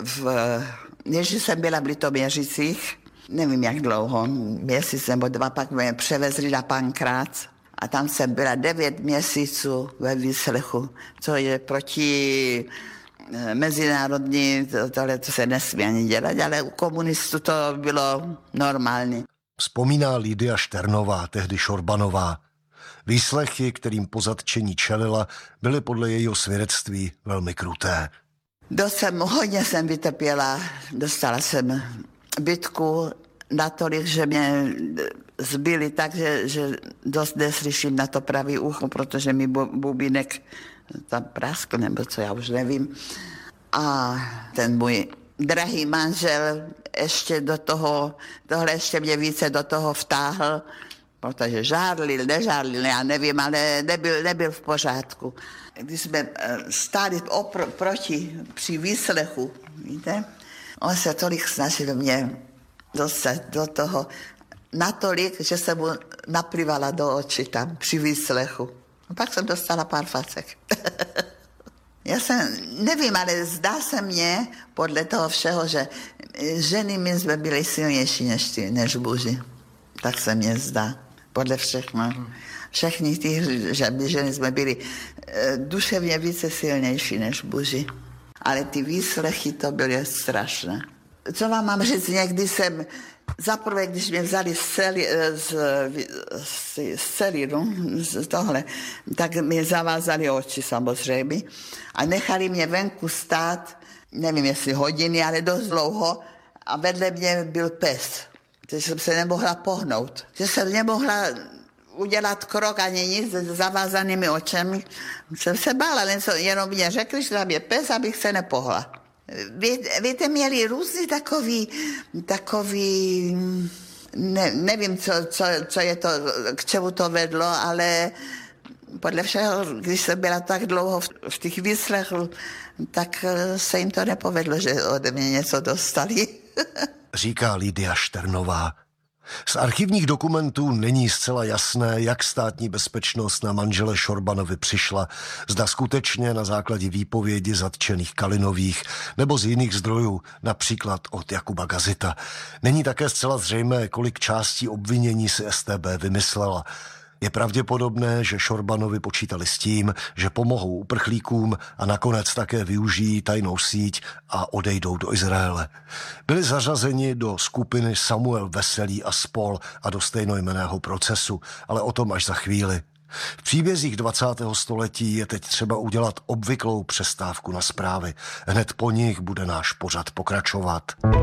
S16: než jsem byla v Litoměřicích, nevím jak dlouho, měsíc nebo 2, pak mě převezli na Pankrác a tam jsem byla 9 měsíců ve výslechu, co je proti mezinárodní, tohle to se nesmí ani dělat, ale u komunistů to bylo normální.
S14: Vzpomíná Lidia Šternová, tehdy Šorbanová. Výslechy, kterým po zatčení čelila, byly podle jejího svědectví velmi kruté.
S16: Hodně jsem vytrpěla, dostala jsem bitku natolik, že mě zbyli tak, že dost neslyším na to pravý ucho, protože mi bubínek tam praskl, nebo co, já už nevím. A ten můj drahý manžel ještě do toho, tohle ještě mě více do toho vtáhl, protože nežádlil, já nevím, ale nebyl v pořádku. Když jsme stáli proti při výslechu, víte, on se tolik snažil mě dostat do toho natolik, že se mu naplivala do očí tam při výslechu. A pak jsem dostala pár facek. Já nevím, ale zdá se mně podle toho všeho, že ženy my jsme byli silnější než muži. Tak se mně zdá. Podle všechny těch ženy jsme byli duševně více silnější než muži. Ale ty výslechy to byly strašné. Co vám mám říct, někdy jsem zaprvé, když mě vzali z celínu, z tohle, tak mě zavázali oči samozřejmě a nechali mě venku stát, nevím jestli hodiny, ale dost dlouho a vedle mě byl pes, takže jsem se nemohla pohnout, že jsem nemohla udělat krok ani nic s zavázanými očemi. Jsem se bála, jenom mě řekli, že tam je pes, abych se nepohla. Víte, měli různý takový nevím, co je to, k čemu to vedlo, ale podle všeho, když jsem byla tak dlouho v těch výslechů, tak se jim to nepovedlo, že ode mě něco dostali.
S14: Říká Lidia Šternová. Z archivních dokumentů není zcela jasné, jak státní bezpečnost na manžele Šorbanovi přišla. Zda skutečně na základě výpovědi zatčených Kalinových nebo z jiných zdrojů, například od Jakuba Gazita. Není také zcela zřejmé, kolik částí obvinění si StB vymyslela. Je pravděpodobné, že Šorbanovi počítali s tím, že pomohou uprchlíkům a nakonec také využijí tajnou síť a odejdou do Izraele. Byli zařazeni do skupiny Samuel Veselý a spol a do stejnojmenného procesu, ale o tom až za chvíli. V příbězích 20. století je teď třeba udělat obvyklou přestávku na zprávy. Hned po nich bude náš pořad pokračovat.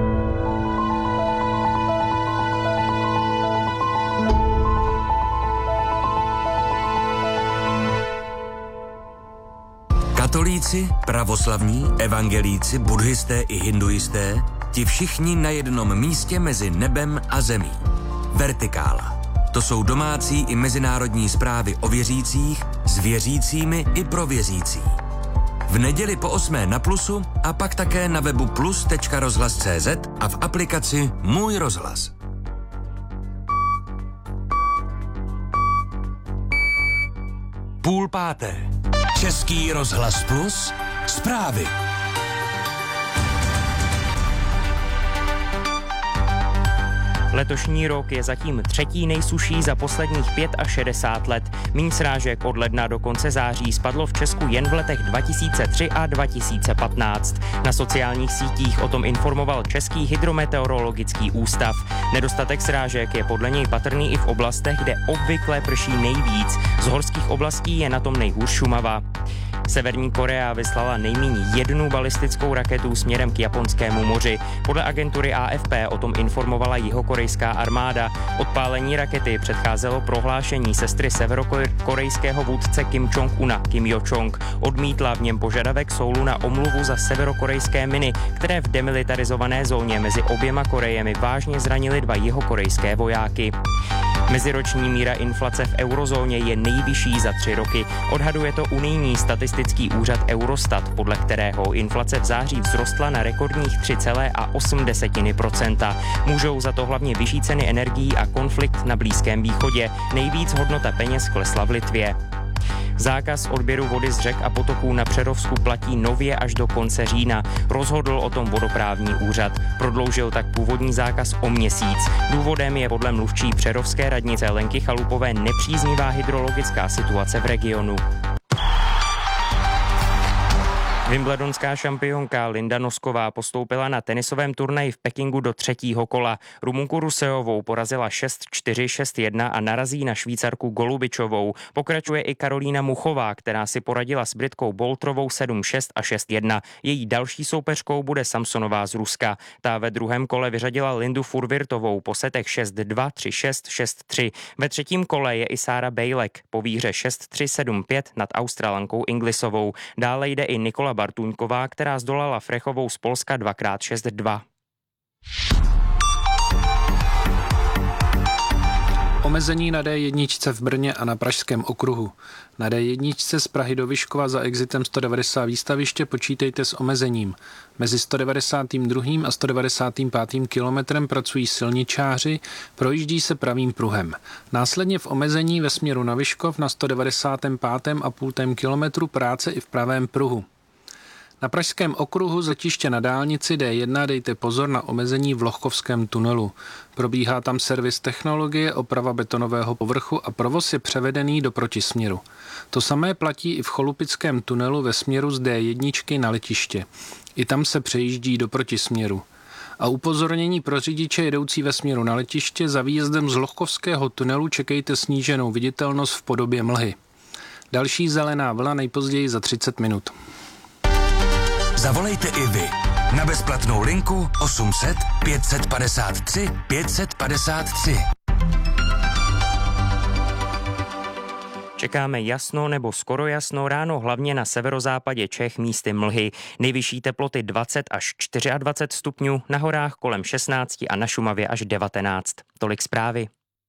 S4: Katolíci, pravoslavní, evangelíci, buddhisté i hinduisté, ti všichni na jednom místě mezi nebem a zemí. Vertikála. To jsou domácí i mezinárodní zprávy o věřících, s věřícími i pro věřící. V neděli po 8 na Plusu a pak také na webu plus.rozhlas.cz a v aplikaci Můj rozhlas. Půl páté. Český rozhlas Plus. Zprávy.
S7: Letošní rok je zatím třetí nejsušší za posledních 65 let. Míň srážek od ledna do konce září spadlo v Česku jen v letech 2003 a 2015. Na sociálních sítích o tom informoval Český hydrometeorologický ústav. Nedostatek srážek je podle něj patrný i v oblastech, kde obvykle prší nejvíc. Z horských oblastí je na tom nejhůř Šumava. Severní Korea vyslala nejméně jednu balistickou raketu směrem k Japonskému moři. Podle agentury AFP o tom informovala jihokorejská armáda. Odpálení rakety předcházelo prohlášení sestry severokorejského vůdce Kim Jong-una, Kim Jo-chong. Odmítla v něm požadavek Soulu na omluvu za severokorejské miny, které v demilitarizované zóně mezi oběma Korejemi vážně zranily 2 jihokorejské vojáky. Meziroční míra inflace v eurozóně je nejvyšší za 3 roky. Odhaduje to unijní statistický úřad Eurostat, podle kterého inflace v září vzrostla na rekordních 3,8%. Můžou za to hlavně vyšší ceny energií a konflikt na Blízkém východě. Nejvíc hodnota peněz klesla v Litvě. Zákaz odběru vody z řek a potoků na Přerovsku platí nově až do konce října. Rozhodl o tom vodoprávní úřad. Prodloužil tak původní zákaz o měsíc. Důvodem je podle mluvčí přerovské radnice Lenky Chalupové nepříznivá hydrologická situace v regionu. Wimbledonská šampionka Linda Nosková postoupila na tenisovém turnaji v Pekingu do 3. kola. Rumunku Ruseovou porazila 6-4, 6-1 a narazí na Švýcarku Golubičovou. Pokračuje i Karolína Muchová, která si poradila s Britkou Boltrovou 7-6 a 6-1. Její další soupeřkou bude Samsonová z Ruska. Ta ve druhém kole vyřadila Lindu Furvirtovou po setech 6-2, 3-6, 6-3. Ve třetím kole je i Sára Bejlek po výhře 6-3, 7-5 nad Australankou Inglisovou. Dále jde i Nikola Bartuňková, která zdolala Frechovou z Polska 2x6-2.
S12: Omezení na D1 v Brně a na Pražském okruhu. Na D1 z Prahy do Vyškova za exitem 190 výstaviště počítejte s omezením. Mezi 192. a 195. kilometrem pracují silničáři, projíždí se pravým pruhem. Následně v omezení ve směru na Vyškov na 195,5 kilometru práce i v pravém pruhu. Na Pražském okruhu z letiště na dálnici D1 dejte pozor na omezení v Lochkovském tunelu. Probíhá tam servis technologie, oprava betonového povrchu a provoz je převedený do protisměru. To samé platí i v Cholupickém tunelu ve směru z D1 na letiště. I tam se přejíždí do protisměru. A upozornění pro řidiče jedoucí ve směru na letiště: za výjezdem z Lochkovského tunelu čekejte sníženou viditelnost v podobě mlhy. Další zelená vlna nejpozději za 30 minut.
S4: Zavolejte i vy na bezplatnou linku 800 553 553.
S7: Čekáme jasno nebo skoro jasno, ráno hlavně na severozápadě Čech místy mlhy. Nejvyšší teploty 20 až 24 stupňů, na horách kolem 16 a na Šumavě až 19. Tolik zprávy.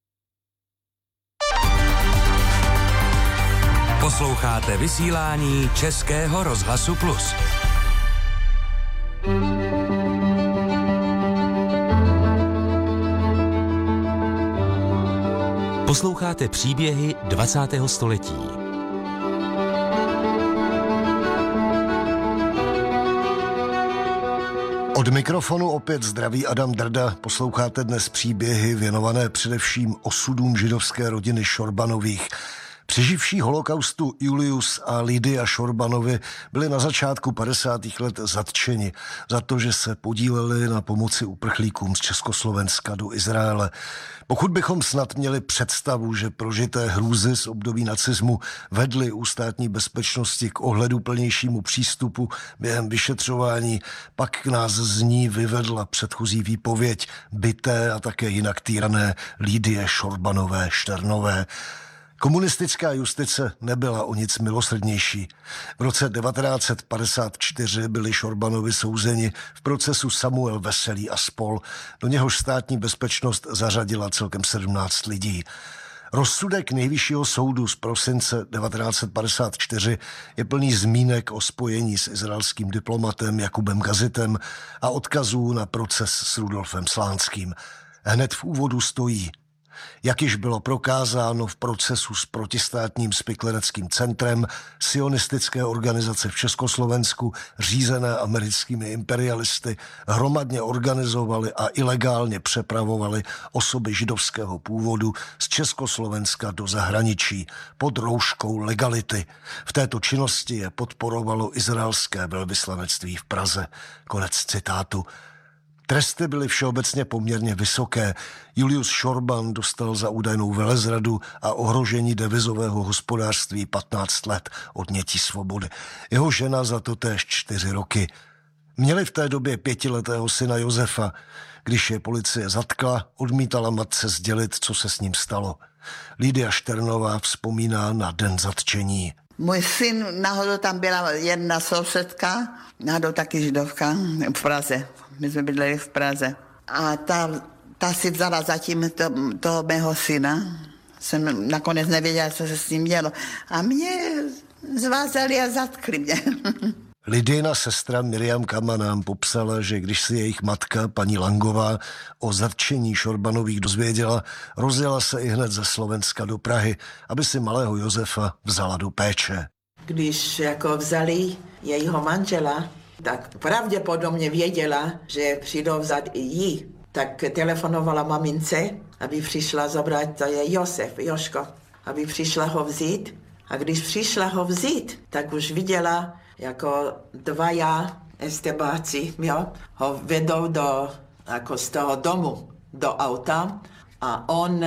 S4: Posloucháte vysílání Českého rozhlasu Plus.
S13: Posloucháte příběhy 20. století.
S14: Od Od mikrofonu opět zdraví Adam Drda. Posloucháte dnes příběhy věnované především osudům židovské rodiny Šorbanových. Přeživší holokaustu Julius a Lidia Šorbanovi byli na začátku 50. let zatčeni za to, že se podíleli na pomoci uprchlíkům z Československa do Izraele. Pokud bychom snad měli představu, že prožité hrůzy z období nacismu vedly u státní bezpečnosti k ohleduplnějšímu přístupu během vyšetřování, pak nás z ní vyvedla předchozí výpověď bité a také jinak týrané Lidie Šorbanové Šternové. Komunistická justice nebyla o nic milosrdnější. V roce 1954 byli Šorbanovi souzeni v procesu Samuel Veselý a spol. Do něhož státní bezpečnost zařadila celkem 17 lidí. Rozsudek Nejvyššího soudu z prosince 1954 je plný zmínek o spojení s izraelským diplomatem Jakubem Gazitem a odkazů na proces s Rudolfem Slánským. Hned v úvodu stojí: jak již bylo prokázáno v procesu s protistátním spikleneckým centrem, sionistické organizace v Československu, řízené americkými imperialisty, hromadně organizovali a ilegálně přepravovali osoby židovského původu z Československa do zahraničí pod rouškou legality. V této činnosti je podporovalo izraelské velvyslanectví v Praze. Konec citátu. Tresty byly všeobecně poměrně vysoké. Julius Šorban dostal za údajnou velezradu a ohrožení devizového hospodářství 15 let odnětí svobody. Jeho žena za to též 4 roky. Měli v té době 5letého syna Josefa. Když je policie zatkla, odmítala matce sdělit, co se s ním stalo. Lidia Šternová vzpomíná na den zatčení.
S16: Můj syn, náhodou tam byla jedna sousedka, náhodou taky židovka v Praze. My jsme bydleli v Praze. A ta si vzala zatím toho mého syna. Jsem nakonec nevěděla, co se s ním dělo. A mě zvázali a zatkli mě.
S14: Lidina sestra Miriam Kama nám popsala, že když si jejich matka, paní Langová, o zatčení Šorbanových dozvěděla, rozjela se i hned ze Slovenska do Prahy, aby si malého Josefa vzala do péče.
S18: Když jako vzali jejího manžela, tak pravděpodobně věděla, že přijdou vzat i jí. Tak telefonovala mamince, aby přišla zabrat, to je Joško, aby přišla ho vzít. A když přišla ho vzít, tak už viděla, jako 2 estebáci, ho vedou jako z toho domu do auta a on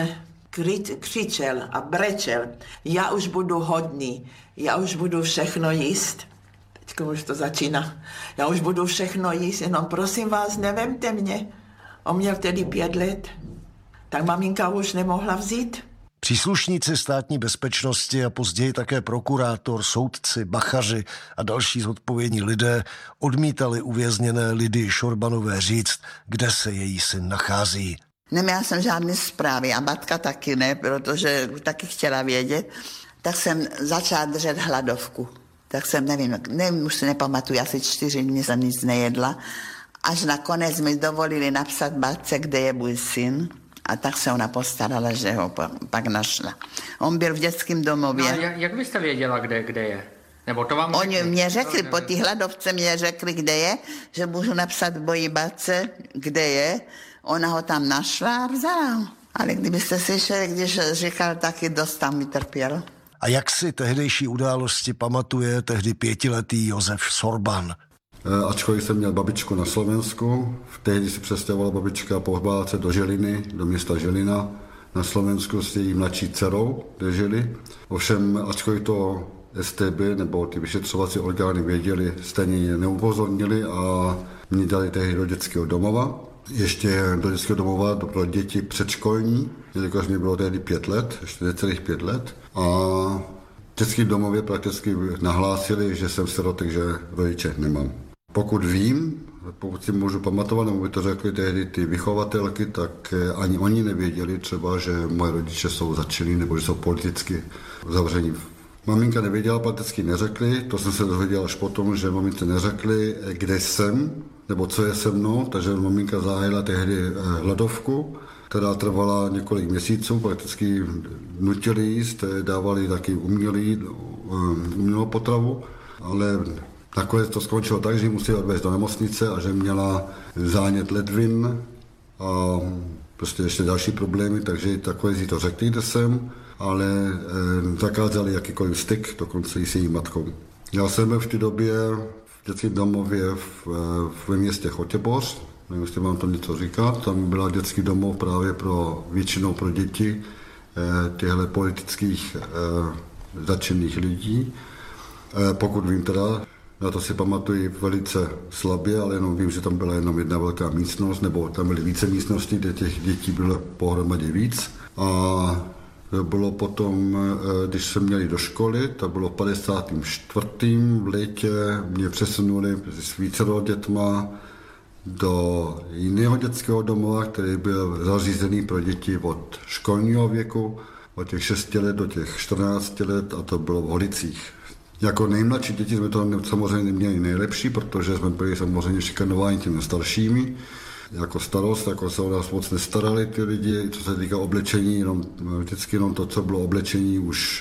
S18: křičel a brečel: já už budu hodný, já už budu všechno jíst. Teďka už to začíná. Já už budu všechno jíst, jenom prosím vás, nevemte mě. On měl tedy 5 let, tak maminka už nemohla vzít.
S14: Příslušníci státní bezpečnosti a později také prokurátor, soudci, bachaři a další zodpovědní lidé odmítali uvězněné Lidii Šorbanové říct, kde se její syn nachází.
S16: Neměla jsem žádné zprávy a matka taky ne, protože taky chtěla vědět. Tak jsem začala držet hladovku. Tak jsem, nevím, už si nepamatuju, asi 4 dny jsem nic nejedla. Až nakonec mi dovolili napsat matce, kde je můj syn. A tak se ona postarala, že ho pak našla. On byl v dětském domově.
S17: No, jak byste věděla, kde je? Nebo to vám
S16: Oni mě řekli, po té hladovce mě řekli, kde je, že můžu napsat mojí matce, kde je. Ona ho tam našla a vzala ho. Ale kdybyste slyšeli, když říkal, taky dost tam vytrpěl.
S14: A jak si tehdejší události pamatuje tehdy 5letý Josef Šorban?
S15: Ačkoliv jsem měl babičku na Slovensku, tehdy si přestěhovala babička po válce do Žiliny, do města Žilina, na Slovensku s její mladší dcerou, kde žili. Ovšem, ačkoliv to STB nebo ty vyšetřovací orgány věděli, stejně neupozornili a mě dali tehdy do dětského domova. Ještě do dětského domova pro děti předškolní, jelikož mi bylo tehdy 5 let, ještě necelých 5 let. A v dětském domově prakticky nahlásili, že jsem sirotek, že rodiče nemám. Pokud vím, pokud si můžu pamatovat, nebo by to řekli tehdy ty vychovatelky, tak ani oni nevěděli třeba, že moje rodiče jsou zatčení nebo že jsou politicky zavření. Maminka nevěděla, prakticky neřekli, to jsem se dozvěděl až potom, že mamince neřekli, kde jsem, nebo co je se mnou, takže maminka zahájila tehdy hladovku, která trvala několik měsíců, prakticky nutili jíst, dávali taky umělou potravu, ale Nakonec to skončilo tak, že ji museli odvést do nemocnice a že měla zánět ledvin a prostě ještě další problémy, takže takové si to řekli, kde jsem, ale zakázali jakýkoliv styk, dokonce i s její matkou. Já jsem byl v té době v dětském domově ve městě Chotěboř, nevím, jestli vám to něco říká, tam byla dětský domov právě většinou pro děti těchto politických začených lidí. Pokud vím teda, na to si pamatuji velice slabě, ale jenom vím, že tam byla jenom jedna velká místnost, nebo tam byly více místností, kde těch dětí bylo pohromadě víc. A bylo potom, když jsme měli do školy, to bylo v 54. v létě, mě přesunuli s vícero dětma do jiného dětského domova, který byl zařízený pro děti od školního věku, od těch 6 let do těch 14 let, a to bylo v Holicích. Jako nejmladší děti jsme to samozřejmě měli nejlepší, protože jsme byli samozřejmě šikanováni těmi staršími. Jako starost, jako se o nás moc nestarali ty lidi, co se týká oblečení, vždycky jenom to, co bylo oblečení už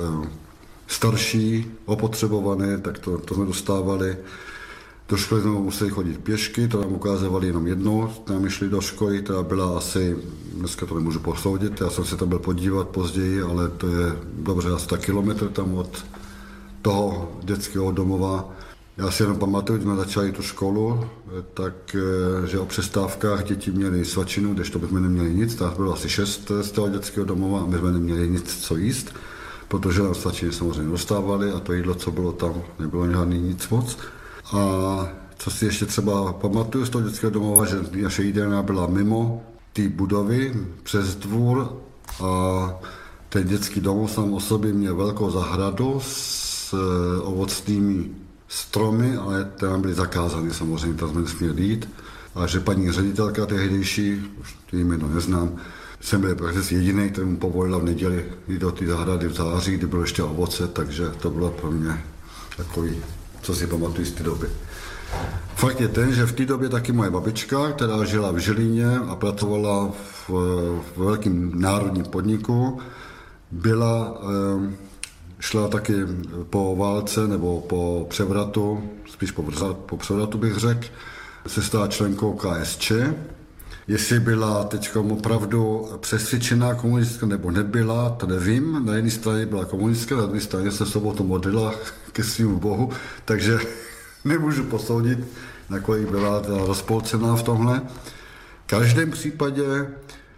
S15: starší, opotřebované, tak to jsme dostávali. Do školy jsme museli chodit pěšky, to nám ukázali jenom jednou, nám šli do školy, která byla asi, dneska to nemůžu posoudit, já jsem se tam byl podívat později, ale to je dobře asi 100 kilometrů tam od toho dětského domova. Já si jenom pamatuju, když jsme začali tu školu, tak že o přestávkách děti měly svačinu, kdežto bychom neměli nic, tak bylo asi 6 z toho dětského domova a my jsme neměli nic co jíst, protože nám svačiny samozřejmě dostávali a to jídlo, co bylo tam, nebylo žádný nic moc. A co si ještě třeba pamatuju z toho dětského domova, že naše jídelna byla mimo té budovy, přes dvůr, a ten dětský domov sám o sobě měl velkou zahradu s ovocnými stromy, ale ty nám byly zakázány samozřejmě, tam jsme nesměli jít. A že paní ředitelka tehdejší, už to jméno neznám, jsem byl prakticky jediný, který mu povolila v neděli jít do té zahrady v září, kdy bylo ještě ovoce, takže to bylo pro mě takový, co si pamatuju z té doby. Fakt je ten, že v té době taky moje babička, která žila v Žilině a pracovala v velkém národním podniku, šla taky po válce nebo po převratu, spíš po převratu bych řekl, se stala členkou KSČ. Jestli byla teď opravdu přesvědčená komunistka nebo nebyla, to nevím. Na jedné straně byla komunistka, na druhé straně se sobou to modlila ke svému bohu, takže nemůžu posoudit, nakolik byla rozpolcená v tomhle. V každém případě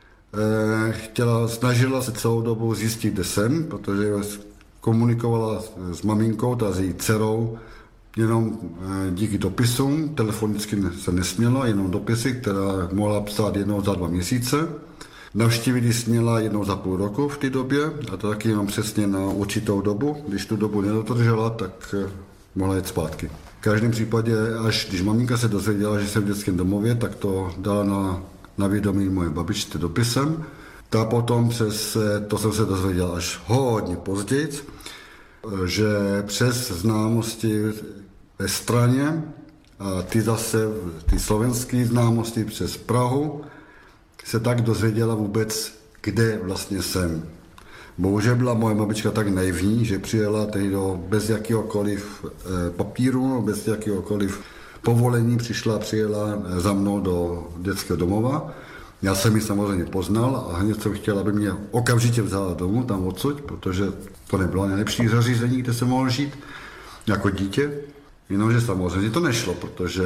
S15: snažila se celou dobu zjistit, kde jsem, protože komunikovala s maminkou, ta s její dcerou, jenom díky dopisům, telefonicky se nesměla, jenom dopisy, která mohla psát jednou za 2 měsíce. Navštívit ji směla jednou za půl roku v té době, a to taky jenom přesně na určitou dobu. Když tu dobu nedodržela, tak mohla jít zpátky. V každém případě, až když maminka se dozvěděla, že jsem v dětském domově, tak to dala na vědomí moje babičce dopisem. Ta potom to jsem se dozvěděl až hodně později, že přes známosti ve straně a ty slovenské známosti přes Prahu se tak dozvěděla vůbec, kde vlastně jsem. Bohužel byla moje babička tak naivní, že přijela tehdy bez jakýhokoliv papíru, bez jakýhokoliv povolení, přijela za mnou do dětského domova. Já jsem ji samozřejmě poznal a hned jsem chtěl, aby mě okamžitě vzala domů, tam odsud, protože to nebylo nejlepší zařízení, kde jsem mohl žít jako dítě. Jenomže samozřejmě to nešlo, protože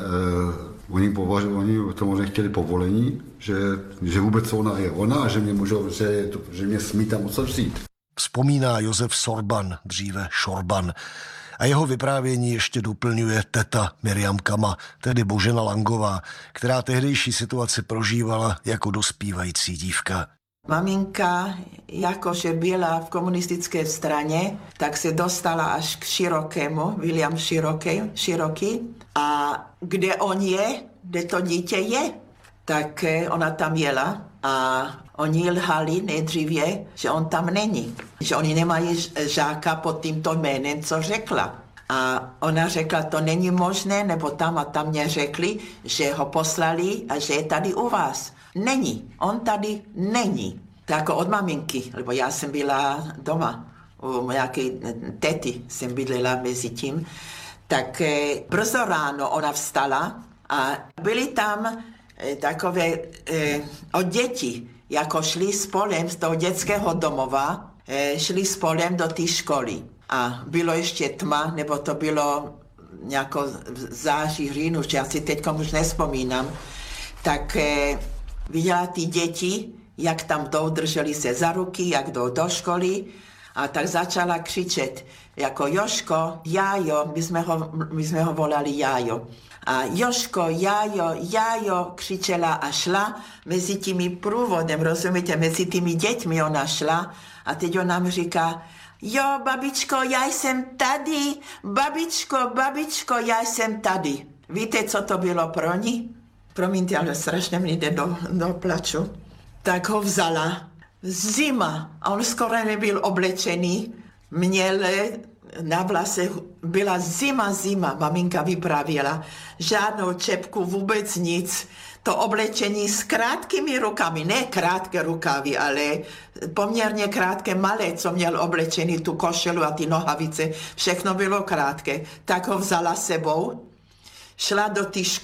S15: oni samozřejmě chtěli povolení, že vůbec ona je ona a že mě smí tam odsud vzít.
S14: Vzpomíná Josef Sorban, dříve Šorban. A jeho vyprávění ještě doplňuje teta Miriam Kama, tedy Božena Langová, která tehdejší situaci prožívala jako dospívající dívka.
S18: Maminka, jakože byla v komunistické straně, tak se dostala až k Širokému, William Široký. A kde on je, kde to dítě je, tak ona tam jela a oni lhali nejdříve, že on tam není. Že oni nemají žáka pod tímto jménem, co řekla. A ona řekla, to není možné, nebo tam a tam mě řekli, že ho poslali a že je tady u vás. Není, on tady není. Tak od maminky, lebo já jsem byla doma, u nějaké tety jsem bydlela mezi tím, Tak brzo ráno ona vstala a byly tam takové od dětí, jako šli spolem z toho dětského domova, šli spolem do té školy. A bylo ještě tma, nebo to bylo nějako září, říjnu, já si teď už nespomínám, tak viděla ty děti, jak tam jdou, drželi se za ruky, jak jdou do školy a tak začala křičet jako Joško, Jájo, my jsme ho volali Jájo. A Joško, Jájo, křičela a šla mezi těmi průvodem, rozumíte, mezi těmi dětmi ona šla a teď ona mi říká, jo, babičko, já jsem tady, babičko, já jsem tady. Víte, co to bylo pro ní? Promiňte, ale strašně mi jde do plaču. Tak ho vzala. Zima. A on skoro nebyl oblečený. Měl na vlasech, byla zima, maminka vyprávěla. Žádnou čepku, vůbec nic. To oblečení s krátkými rukami, ne krátké rukávy, ale poměrně krátké, malé, co měl oblečený, tu košelu a ty nohavice, všechno bylo krátké. Tak ho vzala sebou, šla do té